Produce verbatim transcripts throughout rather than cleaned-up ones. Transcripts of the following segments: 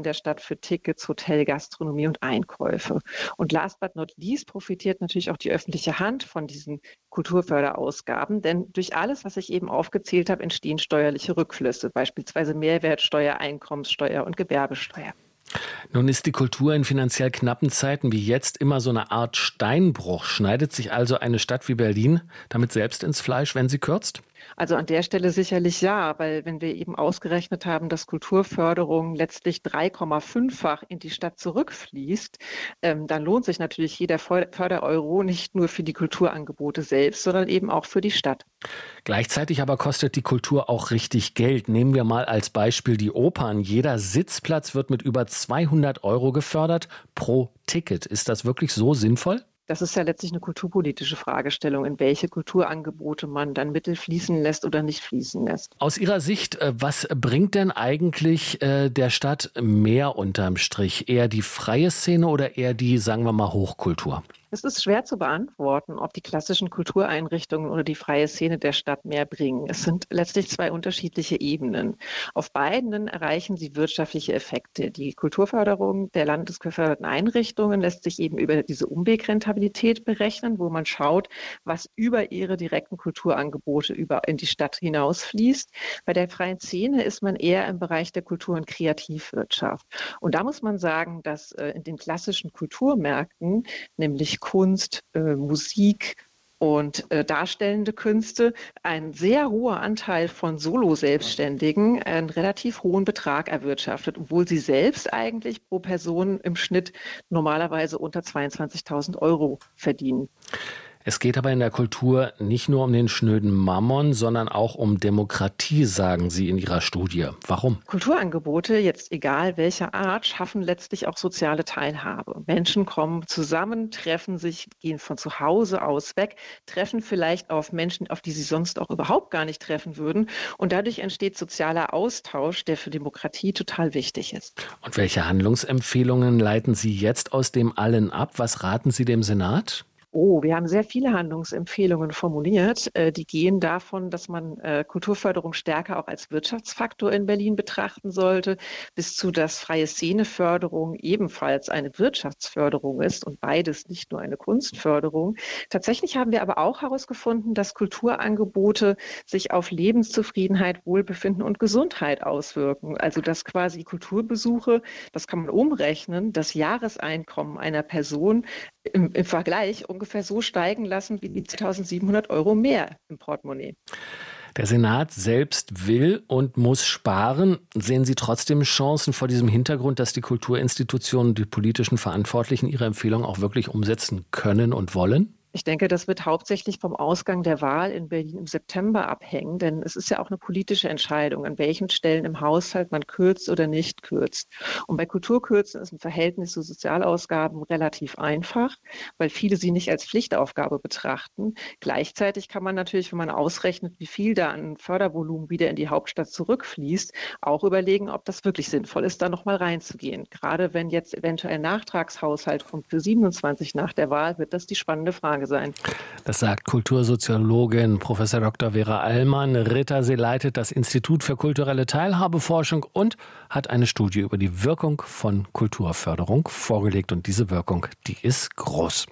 der Stadt für Tickets, Hotel, Gastronomie und Einkäufe. Und last but not least profitiert natürlich auch die öffentliche Hand von diesen Kulturförderausgaben, denn durch alles, was ich eben aufgezählt habe, entstehen steuerliche Rückflüsse, beispielsweise Mehrwertsteuer, Einkommenssteuer und Gewerbesteuer. Nun ist die Kultur in finanziell knappen Zeiten wie jetzt immer so eine Art Steinbruch. Schneidet sich also eine Stadt wie Berlin damit selbst ins Fleisch, wenn sie kürzt? Also an der Stelle sicherlich ja, weil wenn wir eben ausgerechnet haben, dass Kulturförderung letztlich drei Komma fünffach in die Stadt zurückfließt, ähm, dann lohnt sich natürlich jeder Fördereuro nicht nur für die Kulturangebote selbst, sondern eben auch für die Stadt. Gleichzeitig aber kostet die Kultur auch richtig Geld. Nehmen wir mal als Beispiel die Opern. Jeder Sitzplatz wird mit über zweihundert Euro gefördert pro Ticket. Ist das wirklich so sinnvoll? Das ist ja letztlich eine kulturpolitische Fragestellung, in welche Kulturangebote man dann Mittel fließen lässt oder nicht fließen lässt. Aus Ihrer Sicht, was bringt denn eigentlich der Stadt mehr unterm Strich? Eher die freie Szene oder eher die, sagen wir mal, Hochkultur? Es ist schwer zu beantworten, ob die klassischen Kultureinrichtungen oder die freie Szene der Stadt mehr bringen. Es sind letztlich zwei unterschiedliche Ebenen. Auf beiden erreichen sie wirtschaftliche Effekte. Die Kulturförderung der landesgeförderten Einrichtungen lässt sich eben über diese Umwegrentabilität berechnen, wo man schaut, was über ihre direkten Kulturangebote über in die Stadt hinausfließt. Bei der freien Szene ist man eher im Bereich der Kultur- und Kreativwirtschaft. Und da muss man sagen, dass in den klassischen Kulturmärkten, nämlich Kunst, äh, Musik und äh, darstellende Künste, ein sehr hoher Anteil von Solo-Selbstständigen einen relativ hohen Betrag erwirtschaftet, obwohl sie selbst eigentlich pro Person im Schnitt normalerweise unter zweiundzwanzigtausend Euro verdienen. Es geht aber in der Kultur nicht nur um den schnöden Mammon, sondern auch um Demokratie, sagen Sie in Ihrer Studie. Warum? Kulturangebote, jetzt egal welcher Art, schaffen letztlich auch soziale Teilhabe. Menschen kommen zusammen, treffen sich, gehen von zu Hause aus weg, treffen vielleicht auf Menschen, auf die sie sonst auch überhaupt gar nicht treffen würden. Und dadurch entsteht sozialer Austausch, der für Demokratie total wichtig ist. Und welche Handlungsempfehlungen leiten Sie jetzt aus dem allen ab? Was raten Sie dem Senat? Oh, wir haben sehr viele Handlungsempfehlungen formuliert. Die gehen davon, dass man Kulturförderung stärker auch als Wirtschaftsfaktor in Berlin betrachten sollte, bis zu, dass freie Szeneförderung ebenfalls eine Wirtschaftsförderung ist und beides nicht nur eine Kunstförderung. Tatsächlich haben wir aber auch herausgefunden, dass Kulturangebote sich auf Lebenszufriedenheit, Wohlbefinden und Gesundheit auswirken. Also dass quasi Kulturbesuche, das kann man umrechnen, das Jahreseinkommen einer Person im, im Vergleich ungefähr so steigen lassen wie die zweitausendsiebenhundert Euro mehr im Portemonnaie. Der Senat selbst will und muss sparen. Sehen Sie trotzdem Chancen vor diesem Hintergrund, dass die Kulturinstitutionen, die politischen Verantwortlichen ihre Empfehlungen auch wirklich umsetzen können und wollen? Ich denke, das wird hauptsächlich vom Ausgang der Wahl in Berlin im September abhängen, denn es ist ja auch eine politische Entscheidung, an welchen Stellen im Haushalt man kürzt oder nicht kürzt. Und bei Kulturkürzen ist ein Verhältnis zu Sozialausgaben relativ einfach, weil viele sie nicht als Pflichtaufgabe betrachten. Gleichzeitig kann man natürlich, wenn man ausrechnet, wie viel da an Fördervolumen wieder in die Hauptstadt zurückfließt, auch überlegen, ob das wirklich sinnvoll ist, da nochmal reinzugehen. Gerade wenn jetzt eventuell ein Nachtragshaushalt kommt für siebenundzwanzig nach der Wahl, wird das die spannende Frage sein. Das sagt Kultursoziologin Professor Doktor Vera Allmann. Ritter, sie leitet das Institut für kulturelle Teilhabeforschung und hat eine Studie über die Wirkung von Kulturförderung vorgelegt. Und diese Wirkung, die ist groß.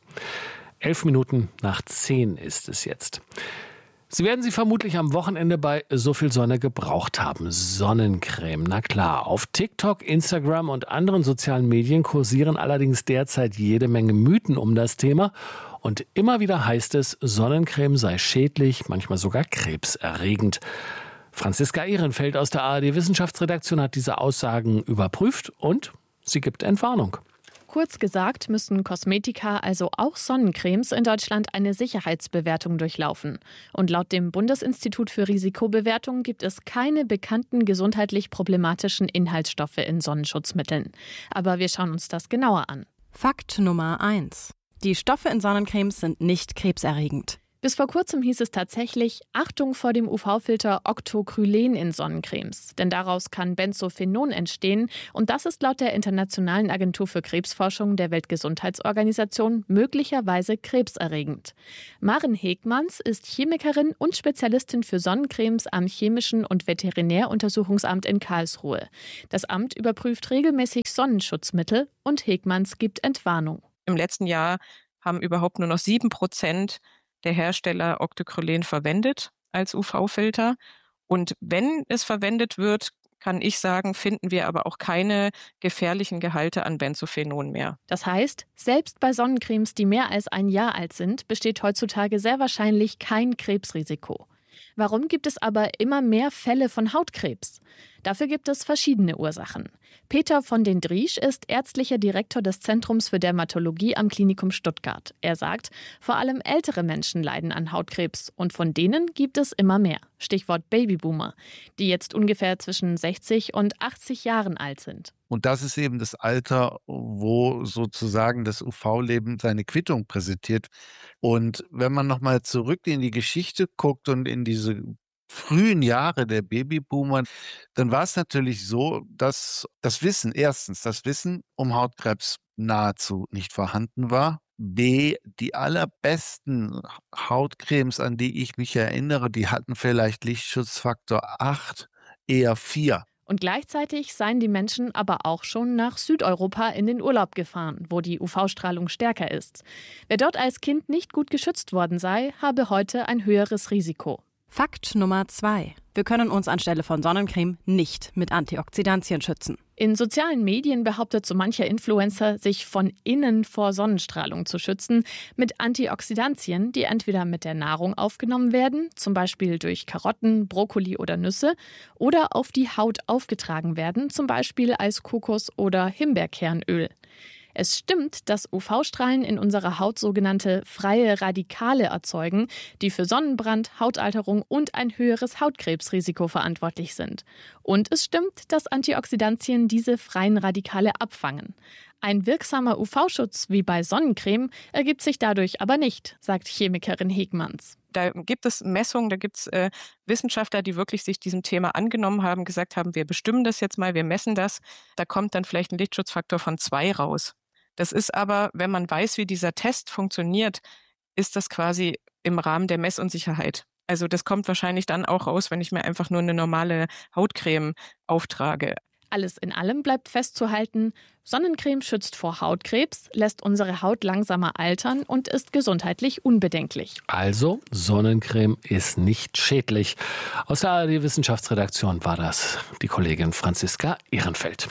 Elf Minuten nach zehn ist es jetzt. Sie werden sie vermutlich am Wochenende bei So viel Sonne gebraucht haben. Sonnencreme, na klar. Auf TikTok, Instagram und anderen sozialen Medien kursieren allerdings derzeit jede Menge Mythen um das Thema. Und immer wieder heißt es, Sonnencreme sei schädlich, manchmal sogar krebserregend. Franziska Ehrenfeld aus der A R D-Wissenschaftsredaktion hat diese Aussagen überprüft und sie gibt Entwarnung. Kurz gesagt müssen Kosmetika, also auch Sonnencremes, in Deutschland eine Sicherheitsbewertung durchlaufen. Und laut dem Bundesinstitut für Risikobewertung gibt es keine bekannten gesundheitlich problematischen Inhaltsstoffe in Sonnenschutzmitteln. Aber wir schauen uns das genauer an. Fakt Nummer eins. Die Stoffe in Sonnencremes sind nicht krebserregend. Bis vor kurzem hieß es tatsächlich, Achtung vor dem U V-Filter Octocrylen in Sonnencremes. Denn daraus kann Benzophenon entstehen. Und das ist laut der Internationalen Agentur für Krebsforschung der Weltgesundheitsorganisation möglicherweise krebserregend. Maren Hegmanns ist Chemikerin und Spezialistin für Sonnencremes am Chemischen und Veterinäruntersuchungsamt in Karlsruhe. Das Amt überprüft regelmäßig Sonnenschutzmittel und Hegmanns gibt Entwarnung. Im letzten Jahr haben überhaupt nur noch sieben Prozent der Hersteller Octocrylen verwendet als U V-Filter. Und wenn es verwendet wird, kann ich sagen, finden wir aber auch keine gefährlichen Gehalte an Benzophenon mehr. Das heißt, selbst bei Sonnencremes, die mehr als ein Jahr alt sind, besteht heutzutage sehr wahrscheinlich kein Krebsrisiko. Warum gibt es aber immer mehr Fälle von Hautkrebs? Dafür gibt es verschiedene Ursachen. Peter von den Driesch ist ärztlicher Direktor des Zentrums für Dermatologie am Klinikum Stuttgart. Er sagt, vor allem ältere Menschen leiden an Hautkrebs und von denen gibt es immer mehr. Stichwort Babyboomer, die jetzt ungefähr zwischen sechzig und achtzig Jahren alt sind. Und das ist eben das Alter, wo sozusagen das U V-Leben seine Quittung präsentiert. Und wenn man nochmal zurück in die Geschichte guckt und in diese frühen Jahre der Babyboomer, dann war es natürlich so, dass das Wissen, erstens, das Wissen um Hautkrebs nahezu nicht vorhanden war. B, die allerbesten Hautcremes, an die ich mich erinnere, die hatten vielleicht Lichtschutzfaktor acht, eher vier. Und gleichzeitig seien die Menschen aber auch schon nach Südeuropa in den Urlaub gefahren, wo die U V-Strahlung stärker ist. Wer dort als Kind nicht gut geschützt worden sei, habe heute ein höheres Risiko. Fakt Nummer zwei. Wir können uns anstelle von Sonnencreme nicht mit Antioxidantien schützen. In sozialen Medien behauptet so mancher Influencer, sich von innen vor Sonnenstrahlung zu schützen, mit Antioxidantien, die entweder mit der Nahrung aufgenommen werden, zum Beispiel durch Karotten, Brokkoli oder Nüsse, oder auf die Haut aufgetragen werden, zum Beispiel als Kokos- oder Himbeerkernöl. Es stimmt, dass U V-Strahlen in unserer Haut sogenannte freie Radikale erzeugen, die für Sonnenbrand, Hautalterung und ein höheres Hautkrebsrisiko verantwortlich sind. Und es stimmt, dass Antioxidantien diese freien Radikale abfangen. Ein wirksamer U V-Schutz wie bei Sonnencreme ergibt sich dadurch aber nicht, sagt Chemikerin Hegmanns. Da gibt es Messungen, da gibt es äh, Wissenschaftler, die wirklich sich diesem Thema angenommen haben, gesagt haben, wir bestimmen das jetzt mal, wir messen das. Da kommt dann vielleicht ein Lichtschutzfaktor von zwei raus. Das ist aber, wenn man weiß, wie dieser Test funktioniert, ist das quasi im Rahmen der Messunsicherheit. Also das kommt wahrscheinlich dann auch raus, wenn ich mir einfach nur eine normale Hautcreme auftrage. Alles in allem bleibt festzuhalten, Sonnencreme schützt vor Hautkrebs, lässt unsere Haut langsamer altern und ist gesundheitlich unbedenklich. Also, Sonnencreme ist nicht schädlich. Aus der A R D-Wissenschaftsredaktion war das die Kollegin Franziska Ehrenfeld.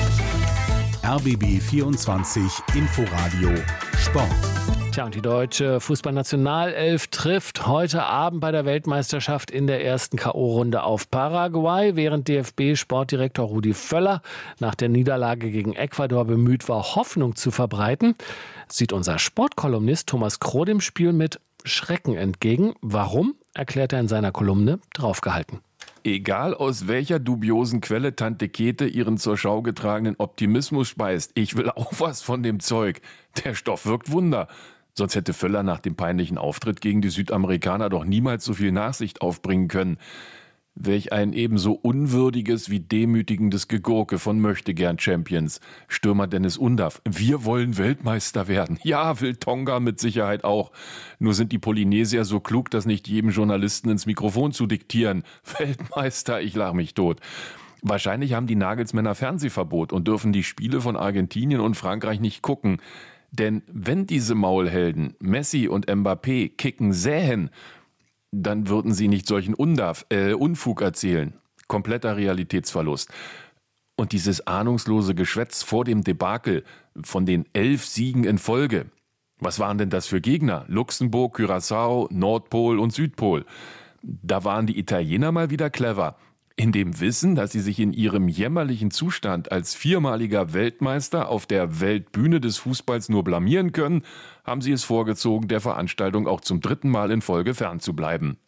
R B B vierundzwanzig Inforadio Sport. Tja, und die deutsche Fußballnationalelf trifft heute Abend bei der Weltmeisterschaft in der ersten K O-Runde auf Paraguay, während D F B-Sportdirektor Rudi Völler nach der Niederlage gegen Ecuador bemüht war, Hoffnung zu verbreiten, sieht unser Sportkolumnist Thomas Kroh dem Spiel mit Schrecken entgegen. Warum, erklärt er in seiner Kolumne Draufgehalten. Egal aus welcher dubiosen Quelle Tante Käthe ihren zur Schau getragenen Optimismus speist, ich will auch was von dem Zeug. Der Stoff wirkt Wunder. Sonst hätte Völler nach dem peinlichen Auftritt gegen die Südamerikaner doch niemals so viel Nachsicht aufbringen können. Welch ein ebenso unwürdiges wie demütigendes Gegurke von Möchtegern-Champions. Stürmer Dennis Undaff. Wir wollen Weltmeister werden. Ja, will Tonga mit Sicherheit auch. Nur sind die Polynesier so klug, das nicht jedem Journalisten ins Mikrofon zu diktieren. Weltmeister, ich lach mich tot. Wahrscheinlich haben die Nagelsmänner Fernsehverbot und dürfen die Spiele von Argentinien und Frankreich nicht gucken. Denn wenn diese Maulhelden Messi und Mbappé kicken sähen, dann würden sie nicht solchen Undarf, äh, Unfug erzählen. Kompletter Realitätsverlust. Und dieses ahnungslose Geschwätz vor dem Debakel von den elf Siegen in Folge. Was waren denn das für Gegner? Luxemburg, Curaçao, Nordpol und Südpol. Da waren die Italiener mal wieder clever. In dem Wissen, dass sie sich in ihrem jämmerlichen Zustand als viermaliger Weltmeister auf der Weltbühne des Fußballs nur blamieren können, haben sie es vorgezogen, der Veranstaltung auch zum dritten Mal in Folge fernzubleiben.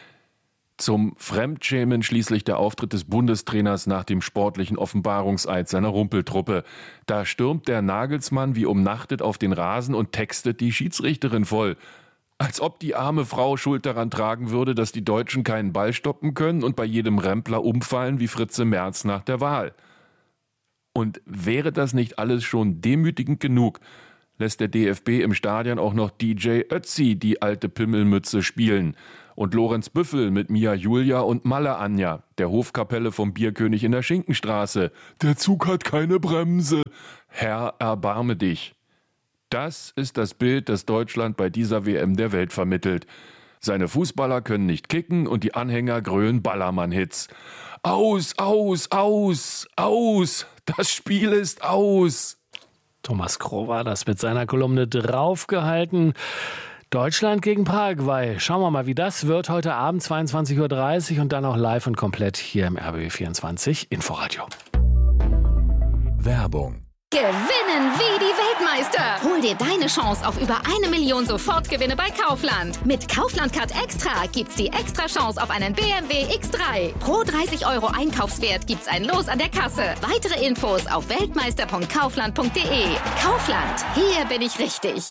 Zum Fremdschämen schließlich der Auftritt des Bundestrainers nach dem sportlichen Offenbarungseid seiner Rumpeltruppe. Da stürmt der Nagelsmann wie umnachtet auf den Rasen und textet die Schiedsrichterin voll. Als ob die arme Frau Schuld daran tragen würde, dass die Deutschen keinen Ball stoppen können und bei jedem Rempler umfallen wie Fritze Merz nach der Wahl. Und wäre das nicht alles schon demütigend genug, lässt der D F B im Stadion auch noch D J Ötzi die alte Pimmelmütze spielen und Lorenz Büffel mit Mia Julia und Malle Anja, der Hofkapelle vom Bierkönig in der Schinkenstraße. Der Zug hat keine Bremse. Herr, erbarme dich. Das ist das Bild, das Deutschland bei dieser W M der Welt vermittelt. Seine Fußballer können nicht kicken und die Anhänger grölen Ballermann-Hits. Aus, aus, aus, aus, das Spiel ist aus. Thomas Kroh war das mit seiner Kolumne draufgehalten. Deutschland gegen Paraguay. Schauen wir mal, wie das wird. Heute Abend zweiundzwanzig Uhr dreißig und dann auch live und komplett hier im R B B vierundzwanzig Inforadio. Werbung. Gewinnen wie die Weltmeister! Hol dir deine Chance auf über eine Million Sofortgewinne bei Kaufland. Mit Kaufland Card Extra gibt's die Extra-Chance auf einen B M W X drei. Pro dreißig Euro Einkaufswert gibt's ein Los an der Kasse. Weitere Infos auf weltmeister punkt kaufland punkt de. Kaufland, hier bin ich richtig.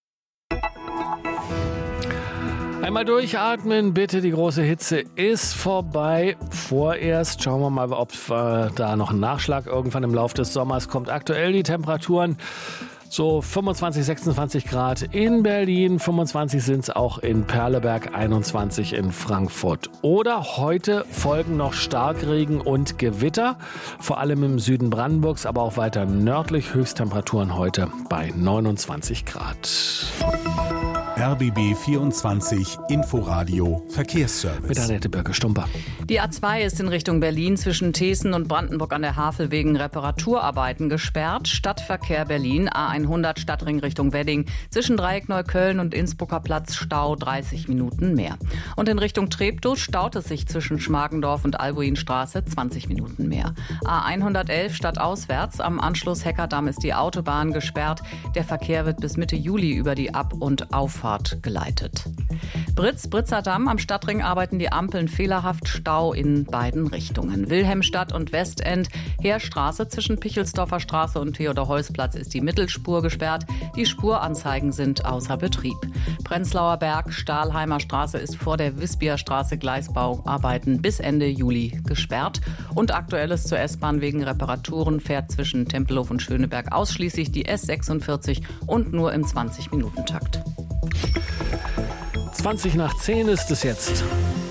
Einmal durchatmen, bitte. Die große Hitze ist vorbei. Vorerst schauen wir mal, ob äh, da noch ein Nachschlag irgendwann im Laufe des Sommers kommt. Aktuell die Temperaturen so fünfundzwanzig, sechsundzwanzig Grad in Berlin. fünfundzwanzig sind es auch in Perleberg, einundzwanzig in Frankfurt. Oder heute folgen noch Starkregen und Gewitter. Vor allem im Süden Brandenburgs, aber auch weiter nördlich. Höchsttemperaturen heute bei neunundzwanzig Grad. R B B vierundzwanzig Inforadio Verkehrsservice. Mit Annette Birke-Stumper. Die A zwei ist in Richtung Berlin zwischen Thesen und Brandenburg an der Havel wegen Reparaturarbeiten gesperrt. Stadtverkehr Berlin, A hundert Stadtring Richtung Wedding. Zwischen Dreieck Neukölln und Innsbrucker Platz Stau dreißig Minuten mehr. Und in Richtung Treptow staut es sich zwischen Schmargendorf und Albuinstraße zwanzig Minuten mehr. A hundertelf stadtauswärts. Am Anschluss Heckerdamm ist die Autobahn gesperrt. Der Verkehr wird bis Mitte Juli über die Ab- und Auffahrt geleitet. Britz, Britzer Damm, am Stadtring arbeiten die Ampeln fehlerhaft, Stau in beiden Richtungen. Wilhelmstadt und Westend, Heerstraße zwischen Pichelsdorfer Straße und Theodor-Heuss-Platz ist die Mittelspur gesperrt. Die Spuranzeigen sind außer Betrieb. Prenzlauer Berg, Stahlheimer Straße ist vor der Wispia Straße Gleisbauarbeiten bis Ende Juli gesperrt. Und aktuelles zur S-Bahn wegen Reparaturen fährt zwischen Tempelhof und Schöneberg ausschließlich die S sechsundvierzig und nur im zwanzig-Minuten-Takt. zwanzig nach zehn ist es jetzt.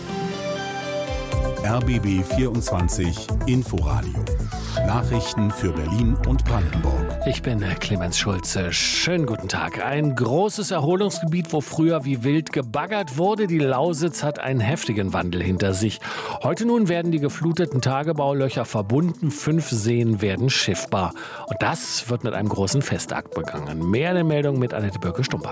R B B vierundzwanzig Inforadio. Nachrichten für Berlin und Brandenburg. Ich bin Clemens Schulze. Schönen guten Tag. Ein großes Erholungsgebiet, wo früher wie wild gebaggert wurde. Die Lausitz hat einen heftigen Wandel hinter sich. Heute nun werden die gefluteten Tagebaulöcher verbunden. Fünf Seen werden schiffbar. Und das wird mit einem großen Festakt begangen. Mehr in der Meldung mit Annette Birke-Stumper.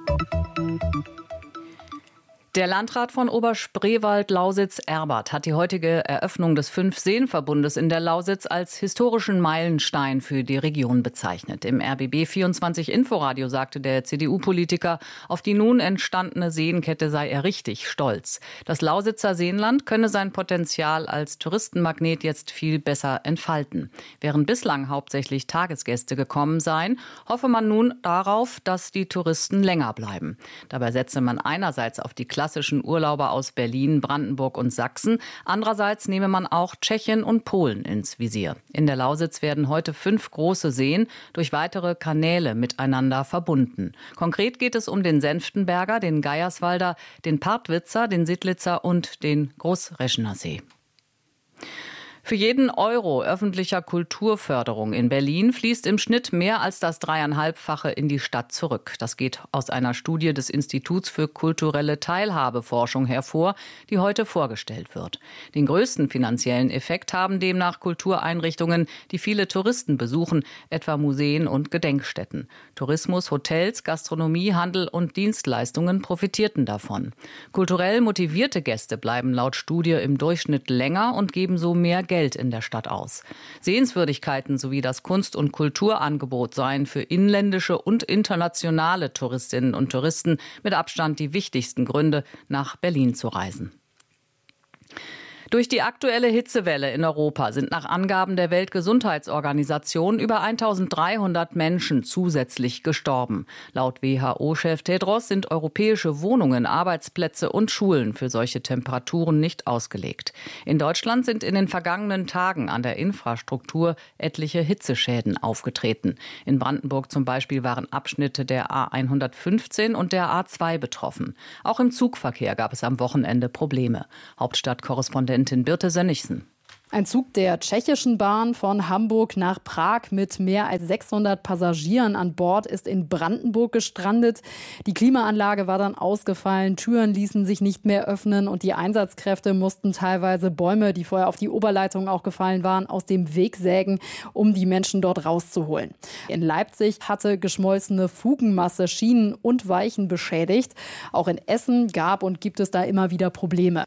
Der Landrat von Oberspreewald-Lausitz-Erbert hat die heutige Eröffnung des Fünf-Seen-Verbundes in der Lausitz als historischen Meilenstein für die Region bezeichnet. Im R B B vierundzwanzig Inforadio sagte der C D U-Politiker, auf die nun entstandene Seenkette sei er richtig stolz. Das Lausitzer Seenland könne sein Potenzial als Touristenmagnet jetzt viel besser entfalten. Während bislang hauptsächlich Tagesgäste gekommen seien, hoffe man nun darauf, dass die Touristen länger bleiben. Dabei setze man einerseits auf die klassischen Urlauber aus Berlin, Brandenburg und Sachsen. Andererseits nehme man auch Tschechien und Polen ins Visier. In der Lausitz werden heute fünf große Seen durch weitere Kanäle miteinander verbunden. Konkret geht es um den Senftenberger, den Geierswalder, den Partwitzer, den Siedlitzer und den Großreschener See. Für jeden Euro öffentlicher Kulturförderung in Berlin fließt im Schnitt mehr als das dreieinhalbfache in die Stadt zurück. Das geht aus einer Studie des Instituts für kulturelle Teilhabeforschung hervor, die heute vorgestellt wird. Den größten finanziellen Effekt haben demnach Kultureinrichtungen, die viele Touristen besuchen, etwa Museen und Gedenkstätten. Tourismus, Hotels, Gastronomie, Handel und Dienstleistungen profitierten davon. Kulturell motivierte Gäste bleiben laut Studie im Durchschnitt länger und geben so mehr Geld in der Stadt aus. Sehenswürdigkeiten sowie das Kunst- und Kulturangebot seien für inländische und internationale Touristinnen und Touristen mit Abstand die wichtigsten Gründe, nach Berlin zu reisen. Durch die aktuelle Hitzewelle in Europa sind nach Angaben der Weltgesundheitsorganisation über eintausenddreihundert Menschen zusätzlich gestorben. Laut W H O-Chef Tedros sind europäische Wohnungen, Arbeitsplätze und Schulen für solche Temperaturen nicht ausgelegt. In Deutschland sind in den vergangenen Tagen an der Infrastruktur etliche Hitzeschäden aufgetreten. In Brandenburg zum Beispiel waren Abschnitte der A hundertfünfzehn und der A zwei betroffen. Auch im Zugverkehr gab es am Wochenende Probleme. Hauptstadtkorrespondentin Birte Sönnigsen. Ein Zug der tschechischen Bahn von Hamburg nach Prag mit mehr als sechshundert Passagieren an Bord ist in Brandenburg gestrandet. Die Klimaanlage war dann ausgefallen, Türen ließen sich nicht mehr öffnen und die Einsatzkräfte mussten teilweise Bäume, die vorher auf die Oberleitung auch gefallen waren, aus dem Weg sägen, um die Menschen dort rauszuholen. In Leipzig hatte geschmolzene Fugenmasse Schienen und Weichen beschädigt. Auch in Essen gab und gibt es da immer wieder Probleme.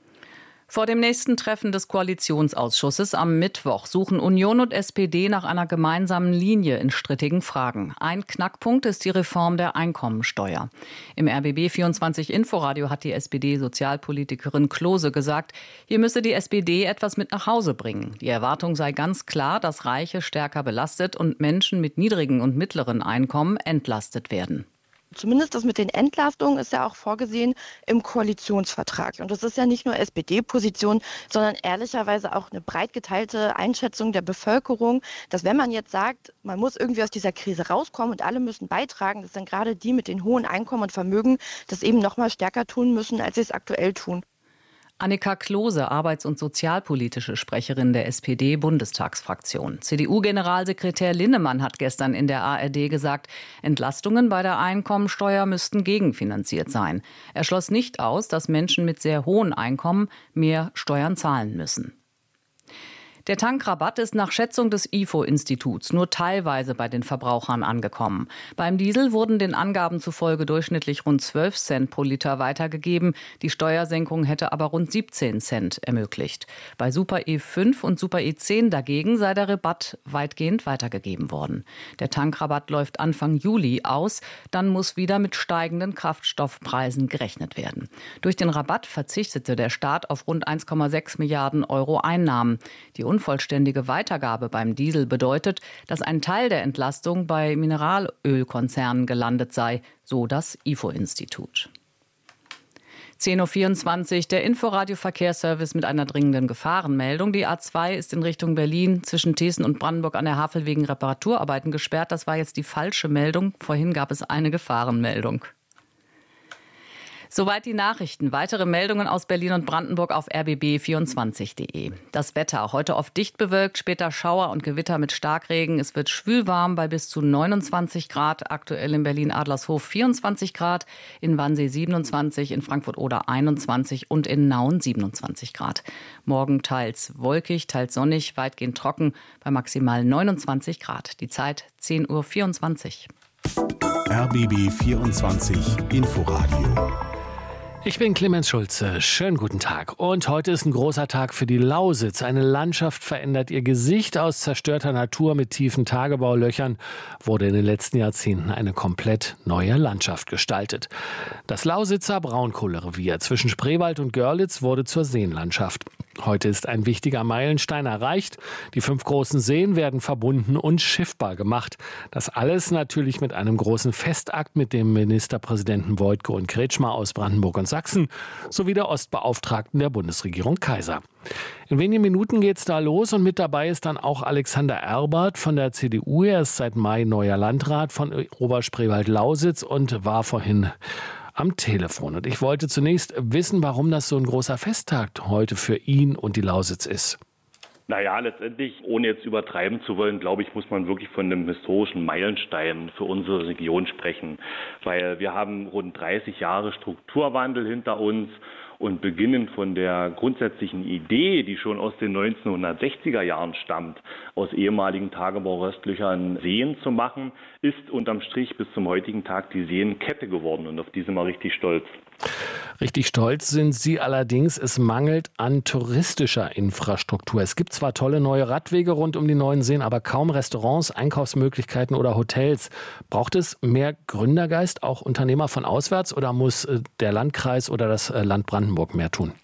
Vor dem nächsten Treffen des Koalitionsausschusses am Mittwoch suchen Union und S P D nach einer gemeinsamen Linie in strittigen Fragen. Ein Knackpunkt ist die Reform der Einkommensteuer. Im R B B vierundzwanzig Inforadio hat die S P D-Sozialpolitikerin Klose gesagt, hier müsse die S P D etwas mit nach Hause bringen. Die Erwartung sei ganz klar, dass Reiche stärker belastet und Menschen mit niedrigen und mittleren Einkommen entlastet werden. Zumindest das mit den Entlastungen ist ja auch vorgesehen im Koalitionsvertrag. Und das ist ja nicht nur S P D-Position, sondern ehrlicherweise auch eine breit geteilte Einschätzung der Bevölkerung, dass wenn man jetzt sagt, man muss irgendwie aus dieser Krise rauskommen und alle müssen beitragen, dass dann gerade die mit den hohen Einkommen und Vermögen das eben noch mal stärker tun müssen, als sie es aktuell tun. Annika Klose, arbeits- und sozialpolitische Sprecherin der S P D-Bundestagsfraktion. C D U-Generalsekretär Linnemann hat gestern in der A R D gesagt, Entlastungen bei der Einkommensteuer müssten gegenfinanziert sein. Er schloss nicht aus, dass Menschen mit sehr hohen Einkommen mehr Steuern zahlen müssen. Der Tankrabatt ist nach Schätzung des I F O-Instituts nur teilweise bei den Verbrauchern angekommen. Beim Diesel wurden den Angaben zufolge durchschnittlich rund zwölf Cent pro Liter weitergegeben. Die Steuersenkung hätte aber rund siebzehn Cent ermöglicht. Bei Super E fünf und Super E zehn dagegen sei der Rabatt weitgehend weitergegeben worden. Der Tankrabatt läuft Anfang Juli aus. Dann muss wieder mit steigenden Kraftstoffpreisen gerechnet werden. Durch den Rabatt verzichtete der Staat auf rund eins Komma sechs Milliarden Euro Einnahmen. Die unvollständige Weitergabe beim Diesel bedeutet, dass ein Teil der Entlastung bei Mineralölkonzernen gelandet sei, so das I F O-Institut. zehn Uhr vierundzwanzig, der Inforadio-Verkehrsservice mit einer dringenden Gefahrenmeldung. Die A zwei ist in Richtung Berlin zwischen Thesen und Brandenburg an der Havel wegen Reparaturarbeiten gesperrt. Das war jetzt die falsche Meldung. Vorhin gab es eine Gefahrenmeldung. Soweit die Nachrichten. Weitere Meldungen aus Berlin und Brandenburg auf r b b vierundzwanzig punkt d e. Das Wetter heute oft dicht bewölkt, später Schauer und Gewitter mit Starkregen. Es wird schwülwarm bei bis zu neunundzwanzig Grad. Aktuell in Berlin-Adlershof vierundzwanzig Grad, in Wannsee siebenundzwanzig, in Frankfurt-Oder einundzwanzig und in Nauen siebenundzwanzig Grad. Morgen teils wolkig, teils sonnig, weitgehend trocken bei maximal neunundzwanzig Grad. Die Zeit zehn Uhr vierundzwanzig. R B B vierundzwanzig Inforadio. Ich bin Clemens Schulze. Schönen guten Tag. Und heute ist ein großer Tag für die Lausitz. Eine Landschaft verändert ihr Gesicht. Aus zerstörter Natur mit tiefen Tagebaulöchern wurde in den letzten Jahrzehnten eine komplett neue Landschaft gestaltet. Das Lausitzer Braunkohlerevier zwischen Spreewald und Görlitz wurde zur Seenlandschaft. Heute ist ein wichtiger Meilenstein erreicht. Die fünf großen Seen werden verbunden und schiffbar gemacht. Das alles natürlich mit einem großen Festakt mit dem Ministerpräsidenten Woidke und Kretschmer aus Brandenburg und Sachsen sowie der Ostbeauftragten der Bundesregierung Kaiser. In wenigen Minuten geht's da los und mit dabei ist dann auch Alexander Erbert von der C D U. Er ist seit Mai neuer Landrat von Oberspreewald-Lausitz und war vorhin am Telefon. Und ich wollte zunächst wissen, warum das so ein großer Festtag heute für ihn und die Lausitz ist. Naja, letztendlich, ohne jetzt übertreiben zu wollen, glaube ich, muss man wirklich von einem historischen Meilenstein für unsere Region sprechen. Weil wir haben rund dreißig Jahre Strukturwandel hinter uns und beginnen von der grundsätzlichen Idee, die schon aus den neunzehnhundertsechziger Jahren stammt, aus ehemaligen Tagebauröstlöchern Seen zu machen, ist unterm Strich bis zum heutigen Tag die Seenkette geworden. Und auf die sind wir richtig stolz. Richtig stolz sind Sie allerdings, es mangelt an touristischer Infrastruktur. Es gibt zwar tolle neue Radwege rund um die neuen Seen, aber kaum Restaurants, Einkaufsmöglichkeiten oder Hotels. Braucht es mehr Gründergeist, auch Unternehmer von auswärts, oder muss der Landkreis oder das Land Brandenburg mehr tun?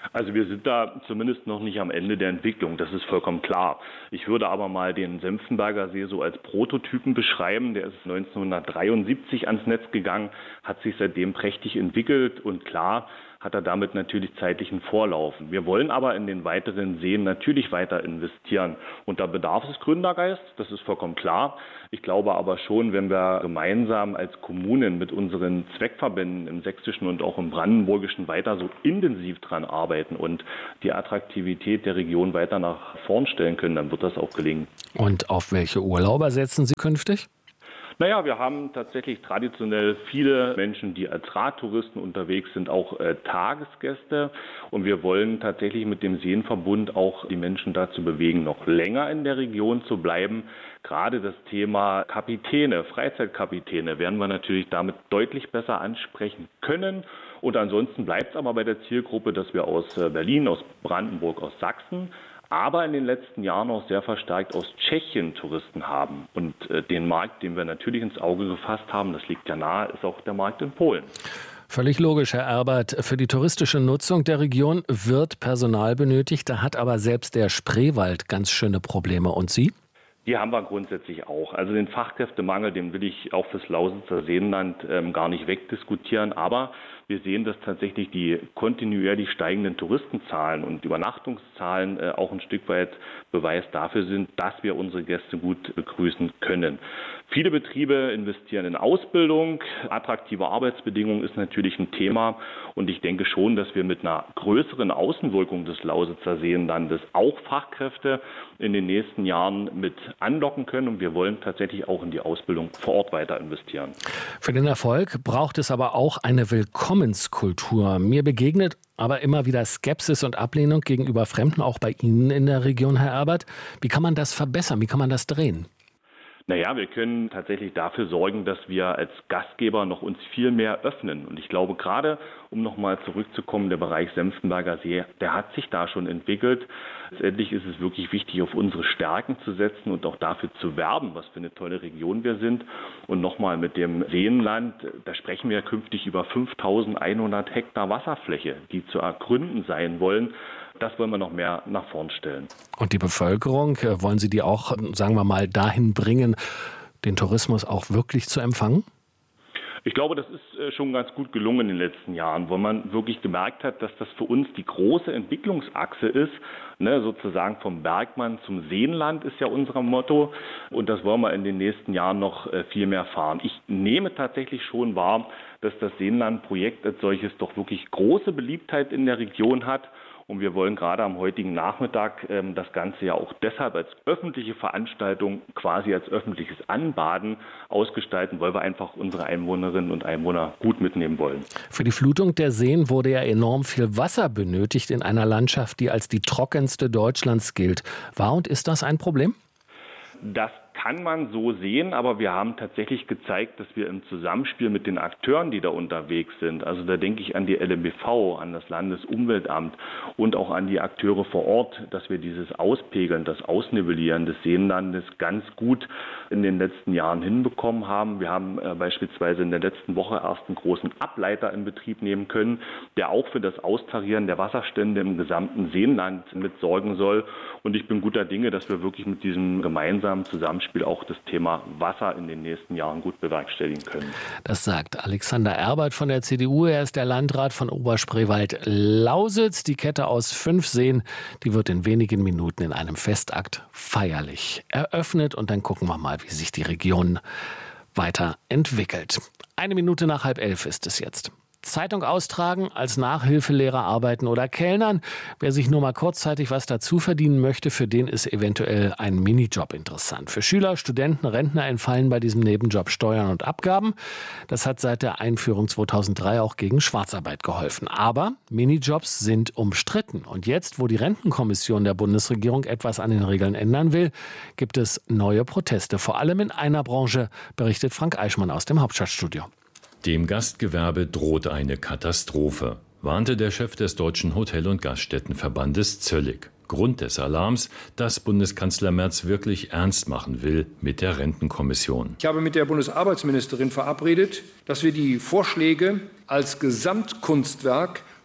Also wir sind da zumindest noch nicht am Ende der Entwicklung, das ist vollkommen klar. Ich würde aber mal den Senftenberger See so als Prototypen beschreiben. Der ist neunzehnhundertdreiundsiebzig ans Netz gegangen, hat sich seitdem prächtig entwickelt und klar hat er damit natürlich zeitlichen Vorlauf. Wir wollen aber in den weiteren Seen natürlich weiter investieren. Und da bedarf es Gründergeist, das ist vollkommen klar. Ich glaube aber schon, wenn wir gemeinsam als Kommunen mit unseren Zweckverbänden im sächsischen und auch im brandenburgischen weiter so intensiv dran arbeiten und die Attraktivität der Region weiter nach vorn stellen können, dann wird das auch gelingen. Und auf welche Urlauber setzen Sie künftig? Naja, wir haben tatsächlich traditionell viele Menschen, die als Radtouristen unterwegs sind, auch äh, Tagesgäste. Und wir wollen tatsächlich mit dem Seenverbund auch die Menschen dazu bewegen, noch länger in der Region zu bleiben. Gerade das Thema Kapitäne, Freizeitkapitäne werden wir natürlich damit deutlich besser ansprechen können. Und ansonsten bleibt es aber bei der Zielgruppe, dass wir aus Berlin, aus Brandenburg, aus Sachsen, aber in den letzten Jahren auch sehr verstärkt aus Tschechien Touristen haben. Und äh, den Markt, den wir natürlich ins Auge gefasst haben, das liegt ja nahe, ist auch der Markt in Polen. Völlig logisch, Herr Erbert. Für die touristische Nutzung der Region wird Personal benötigt. Da hat aber selbst der Spreewald ganz schöne Probleme. Und Sie? Die haben wir grundsätzlich auch. Also den Fachkräftemangel, den will ich auch fürs Lausitzer Seenland ähm, gar nicht wegdiskutieren. Aber wir sehen, dass tatsächlich die kontinuierlich steigenden Touristenzahlen und Übernachtungszahlen äh, auch ein Stück weit Beweis dafür sind, dass wir unsere Gäste gut begrüßen können. Viele Betriebe investieren in Ausbildung. Attraktive Arbeitsbedingungen ist natürlich ein Thema. Und ich denke schon, dass wir mit einer größeren Außenwirkung des Lausitzer Seenlandes auch Fachkräfte in den nächsten Jahren mit anlocken können. Und wir wollen tatsächlich auch in die Ausbildung vor Ort weiter investieren. Für den Erfolg braucht es aber auch eine Willkommenskultur. Mir begegnet aber immer wieder Skepsis und Ablehnung gegenüber Fremden, auch bei Ihnen in der Region, Herr Erbert. Wie kann man das verbessern? Wie kann man das drehen? Naja, wir können tatsächlich dafür sorgen, dass wir als Gastgeber noch uns viel mehr öffnen. Und ich glaube gerade, um nochmal zurückzukommen, der Bereich Senftenberger See, der hat sich da schon entwickelt. Letztendlich ist es wirklich wichtig, auf unsere Stärken zu setzen und auch dafür zu werben, was für eine tolle Region wir sind. Und nochmal mit dem Seenland, da sprechen wir künftig über fünftausendeinhundert Hektar Wasserfläche, die zu ergründen sein wollen. Das wollen wir noch mehr nach vorn stellen. Und die Bevölkerung, wollen Sie die auch, sagen wir mal, dahin bringen, den Tourismus auch wirklich zu empfangen? Ich glaube, das ist schon ganz gut gelungen in den letzten Jahren, wo man wirklich gemerkt hat, dass das für uns die große Entwicklungsachse ist. Ne, sozusagen vom Bergmann zum Seenland ist ja unser Motto. Und das wollen wir in den nächsten Jahren noch viel mehr fahren. Ich nehme tatsächlich schon wahr, dass das Seenland-Projekt als solches doch wirklich große Beliebtheit in der Region hat. Und wir wollen gerade am heutigen Nachmittag ähm, das Ganze ja auch deshalb als öffentliche Veranstaltung, quasi als öffentliches Anbaden ausgestalten, weil wir einfach unsere Einwohnerinnen und Einwohner gut mitnehmen wollen. Für die Flutung der Seen wurde ja enorm viel Wasser benötigt in einer Landschaft, die als die trockenste Deutschlands gilt. War und ist das ein Problem? Das kann man so sehen, aber wir haben tatsächlich gezeigt, dass wir im Zusammenspiel mit den Akteuren, die da unterwegs sind, also da denke ich an die L M B V, an das Landesumweltamt und auch an die Akteure vor Ort, dass wir dieses Auspegeln, das Ausnivellieren des Seenlandes ganz gut in den letzten Jahren hinbekommen haben. Wir haben äh, beispielsweise in der letzten Woche erst einen großen Ableiter in Betrieb nehmen können, der auch für das Austarieren der Wasserstände im gesamten Seenland mit sorgen soll. Und ich bin guter Dinge, dass wir wirklich mit diesem gemeinsamen Zusammenspiel auch das Thema Wasser in den nächsten Jahren gut bewerkstelligen können. Das sagt Alexander Erbert von der C D U. Er ist der Landrat von Oberspreewald-Lausitz. Die Kette aus fünf Seen, die wird in wenigen Minuten in einem Festakt feierlich eröffnet. Und dann gucken wir mal, wie sich die Region weiterentwickelt. Eine Minute nach halb elf ist es jetzt. Zeitung austragen, als Nachhilfelehrer arbeiten oder Kellnern. Wer sich nur mal kurzzeitig was dazu verdienen möchte, für den ist eventuell ein Minijob interessant. Für Schüler, Studenten, Rentner entfallen bei diesem Nebenjob Steuern und Abgaben. Das hat seit der Einführung zweitausenddrei auch gegen Schwarzarbeit geholfen. Aber Minijobs sind umstritten. Und jetzt, wo die Rentenkommission der Bundesregierung etwas an den Regeln ändern will, gibt es neue Proteste. Vor allem in einer Branche, berichtet Frank Eichmann aus dem Hauptstadtstudio. Dem Gastgewerbe droht eine Katastrophe, warnte der Chef des Deutschen Hotel- und Gaststättenverbandes Zöllig. Grund des Alarms, dass Bundeskanzler Merz wirklich ernst machen will mit der Rentenkommission. Ich habe mit der Bundesarbeitsministerin verabredet, dass wir die Vorschläge als Gesamtkunstwerk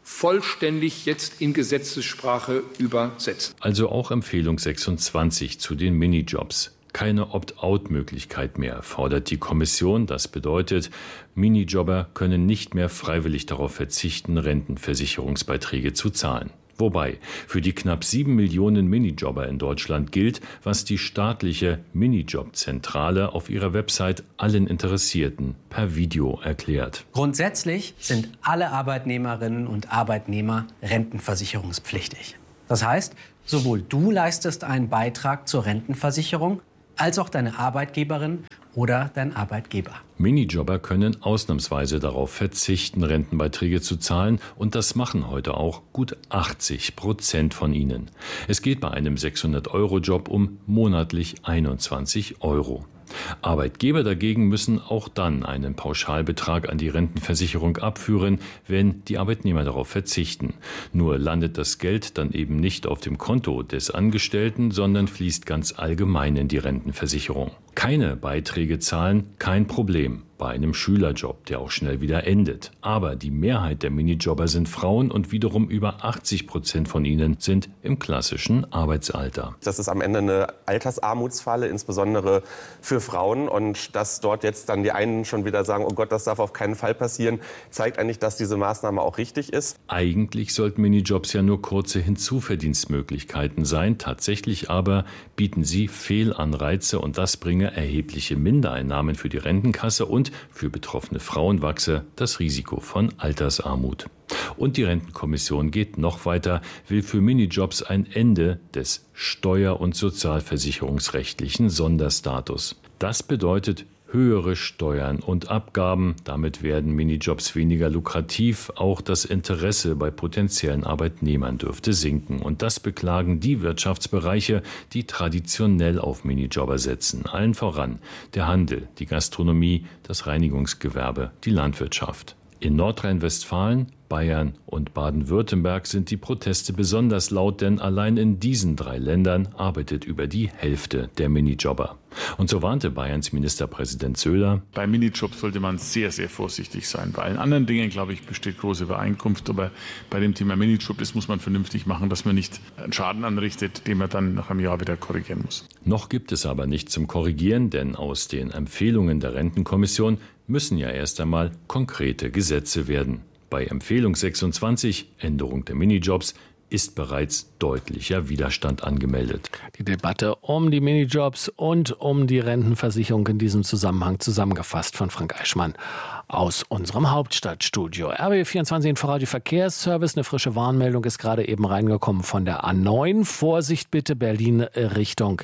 vollständig jetzt in Gesetzessprache übersetzen. Also auch Empfehlung sechsundzwanzig zu den Minijobs. Keine Opt-out-Möglichkeit mehr, fordert die Kommission. Das bedeutet, Minijobber können nicht mehr freiwillig darauf verzichten, Rentenversicherungsbeiträge zu zahlen. Wobei für die knapp sieben Millionen Minijobber in Deutschland gilt, was die staatliche Minijob-Zentrale auf ihrer Website allen Interessierten per Video erklärt. Grundsätzlich sind alle Arbeitnehmerinnen und Arbeitnehmer rentenversicherungspflichtig. Das heißt, sowohl du leistest einen Beitrag zur Rentenversicherung, als auch deine Arbeitgeberin oder dein Arbeitgeber. Minijobber können ausnahmsweise darauf verzichten, Rentenbeiträge zu zahlen, und das machen heute auch gut achtzig Prozent von ihnen. Es geht bei einem sechshundert-Euro-Job um monatlich einundzwanzig Euro. Arbeitgeber dagegen müssen auch dann einen Pauschalbetrag an die Rentenversicherung abführen, wenn die Arbeitnehmer darauf verzichten. Nur landet das Geld dann eben nicht auf dem Konto des Angestellten, sondern fließt ganz allgemein in die Rentenversicherung. Keine Beiträge zahlen, kein Problem. Bei einem Schülerjob, der auch schnell wieder endet. Aber die Mehrheit der Minijobber sind Frauen und wiederum über achtzig Prozent von ihnen sind im klassischen Arbeitsalter. Das ist am Ende eine Altersarmutsfalle, insbesondere für Frauen. Und dass dort jetzt dann die einen schon wieder sagen, oh Gott, das darf auf keinen Fall passieren, zeigt eigentlich, dass diese Maßnahme auch richtig ist. Eigentlich sollten Minijobs ja nur kurze Hinzuverdienstmöglichkeiten sein. Tatsächlich aber bieten sie Fehlanreize, und das bringe erhebliche Mindereinnahmen für die Rentenkasse, und für betroffene Frauen wachse das Risiko von Altersarmut. Und die Rentenkommission geht noch weiter, will für Minijobs ein Ende des steuer- und sozialversicherungsrechtlichen Sonderstatus. Das bedeutet höhere Steuern und Abgaben. Damit werden Minijobs weniger lukrativ. Auch das Interesse bei potenziellen Arbeitnehmern dürfte sinken. Und das beklagen die Wirtschaftsbereiche, die traditionell auf Minijobber setzen. Allen voran der Handel, die Gastronomie, das Reinigungsgewerbe, die Landwirtschaft. In Nordrhein-Westfalen, Bayern und Baden-Württemberg sind die Proteste besonders laut, denn allein in diesen drei Ländern arbeitet über die Hälfte der Minijobber. Und so warnte Bayerns Ministerpräsident Söder: Bei Minijobs sollte man sehr, sehr vorsichtig sein. Bei allen anderen Dingen, glaube ich, besteht große Übereinkunft. Aber bei dem Thema Minijob, das muss man vernünftig machen, dass man nicht einen Schaden anrichtet, den man dann nach einem Jahr wieder korrigieren muss. Noch gibt es aber nichts zum Korrigieren, denn aus den Empfehlungen der Rentenkommission müssen ja erst einmal konkrete Gesetze werden. Bei Empfehlung sechsundzwanzig, Änderung der Minijobs, ist bereits deutlicher Widerstand angemeldet. Die Debatte um die Minijobs und um die Rentenversicherung in diesem Zusammenhang zusammengefasst von Frank Eichmann aus unserem Hauptstadtstudio. R B B vierundzwanzig Inforadio Verkehrsservice. Eine frische Warnmeldung ist gerade eben reingekommen von der A neun. Vorsicht bitte, Berlin Richtung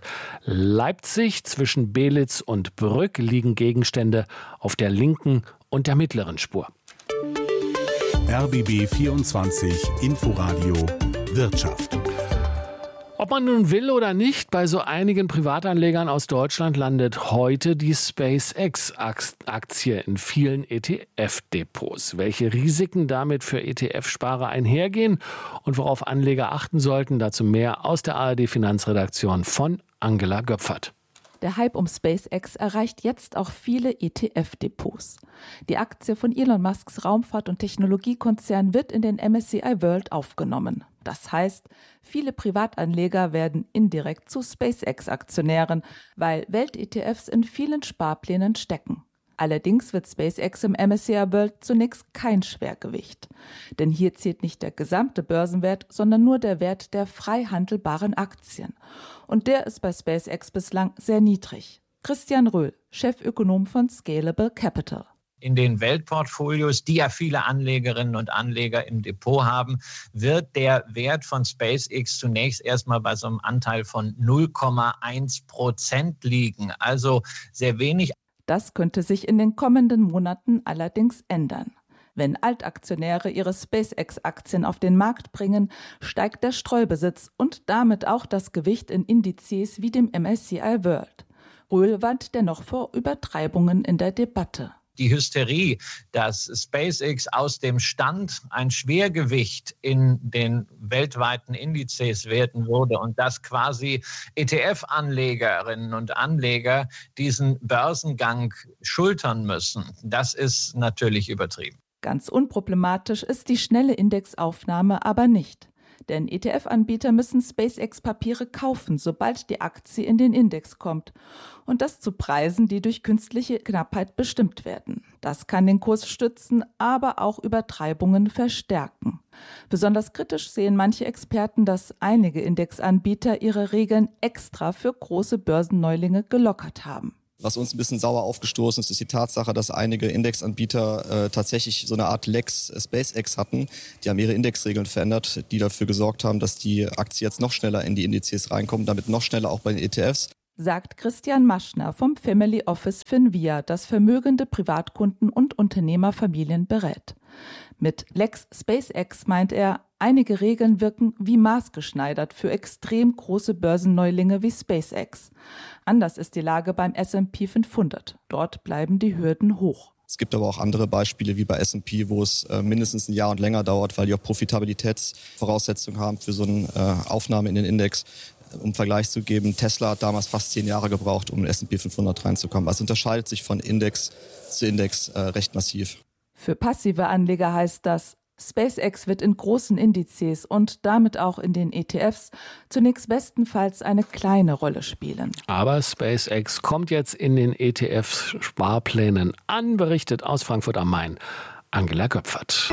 Leipzig. Zwischen Belitz und Brück liegen Gegenstände auf der linken und der mittleren Spur. R B B vierundzwanzig Inforadio Wirtschaft. Ob man nun will oder nicht, bei so einigen Privatanlegern aus Deutschland landet heute die SpaceX-Aktie in vielen E T F-Depots. Welche Risiken damit für E T F-Sparer einhergehen und worauf Anleger achten sollten, dazu mehr aus der A R D-Finanzredaktion von Angela Göpfert. Der Hype um SpaceX erreicht jetzt auch viele E T F-Depots. Die Aktie von Elon Musks Raumfahrt- und Technologiekonzern wird in den M S C I World aufgenommen. Das heißt, viele Privatanleger werden indirekt zu SpaceX-Aktionären, weil Welt-E T Fs in vielen Sparplänen stecken. Allerdings wird SpaceX im M S C I World zunächst kein Schwergewicht. Denn hier zählt nicht der gesamte Börsenwert, sondern nur der Wert der frei handelbaren Aktien. Und der ist bei SpaceX bislang sehr niedrig. Christian Röhl, Chefökonom von Scalable Capital. In den Weltportfolios, die ja viele Anlegerinnen und Anleger im Depot haben, wird der Wert von SpaceX zunächst erstmal bei so einem Anteil von null Komma eins Prozent liegen. Also sehr wenig. Das könnte sich in den kommenden Monaten allerdings ändern. Wenn Altaktionäre ihre SpaceX-Aktien auf den Markt bringen, steigt der Streubesitz und damit auch das Gewicht in Indizes wie dem M S C I World. Röhl warnt dennoch vor Übertreibungen in der Debatte. Die Hysterie, dass SpaceX aus dem Stand ein Schwergewicht in den weltweiten Indizes werden würde und dass quasi E T F-Anlegerinnen und Anleger diesen Börsengang schultern müssen, das ist natürlich übertrieben. Ganz unproblematisch ist die schnelle Indexaufnahme aber nicht. Denn E T F-Anbieter müssen SpaceX-Papiere kaufen, sobald die Aktie in den Index kommt. Und das zu Preisen, die durch künstliche Knappheit bestimmt werden. Das kann den Kurs stützen, aber auch Übertreibungen verstärken. Besonders kritisch sehen manche Experten, dass einige Indexanbieter ihre Regeln extra für große Börsenneulinge gelockert haben. Was uns ein bisschen sauer aufgestoßen ist, ist die Tatsache, dass einige Indexanbieter äh, tatsächlich so eine Art Lex SpaceX hatten. Die haben ihre Indexregeln verändert, die dafür gesorgt haben, dass die Aktie jetzt noch schneller in die Indizes reinkommt, damit noch schneller auch bei den E T Fs. Sagt Christian Maschner vom Family Office Finvia, das vermögende Privatkunden und Unternehmerfamilien berät. Mit Lex SpaceX meint er, einige Regeln wirken wie maßgeschneidert für extrem große Börsenneulinge wie SpaceX. Anders ist die Lage beim S und P fünfhundert. Dort bleiben die Hürden hoch. Es gibt aber auch andere Beispiele wie bei S und P, wo es äh, mindestens ein Jahr und länger dauert, weil die auch Profitabilitätsvoraussetzungen haben für so eine äh, Aufnahme in den Index. Um Vergleich zu geben, Tesla hat damals fast zehn Jahre gebraucht, um in den S und P fünfhundert reinzukommen. Also unterscheidet sich von Index zu Index äh, recht massiv. Für passive Anleger heißt das, SpaceX wird in großen Indizes und damit auch in den E T Fs zunächst bestenfalls eine kleine Rolle spielen. Aber SpaceX kommt jetzt in den E T F-Sparplänen an, berichtet aus Frankfurt am Main Angela Göpfert.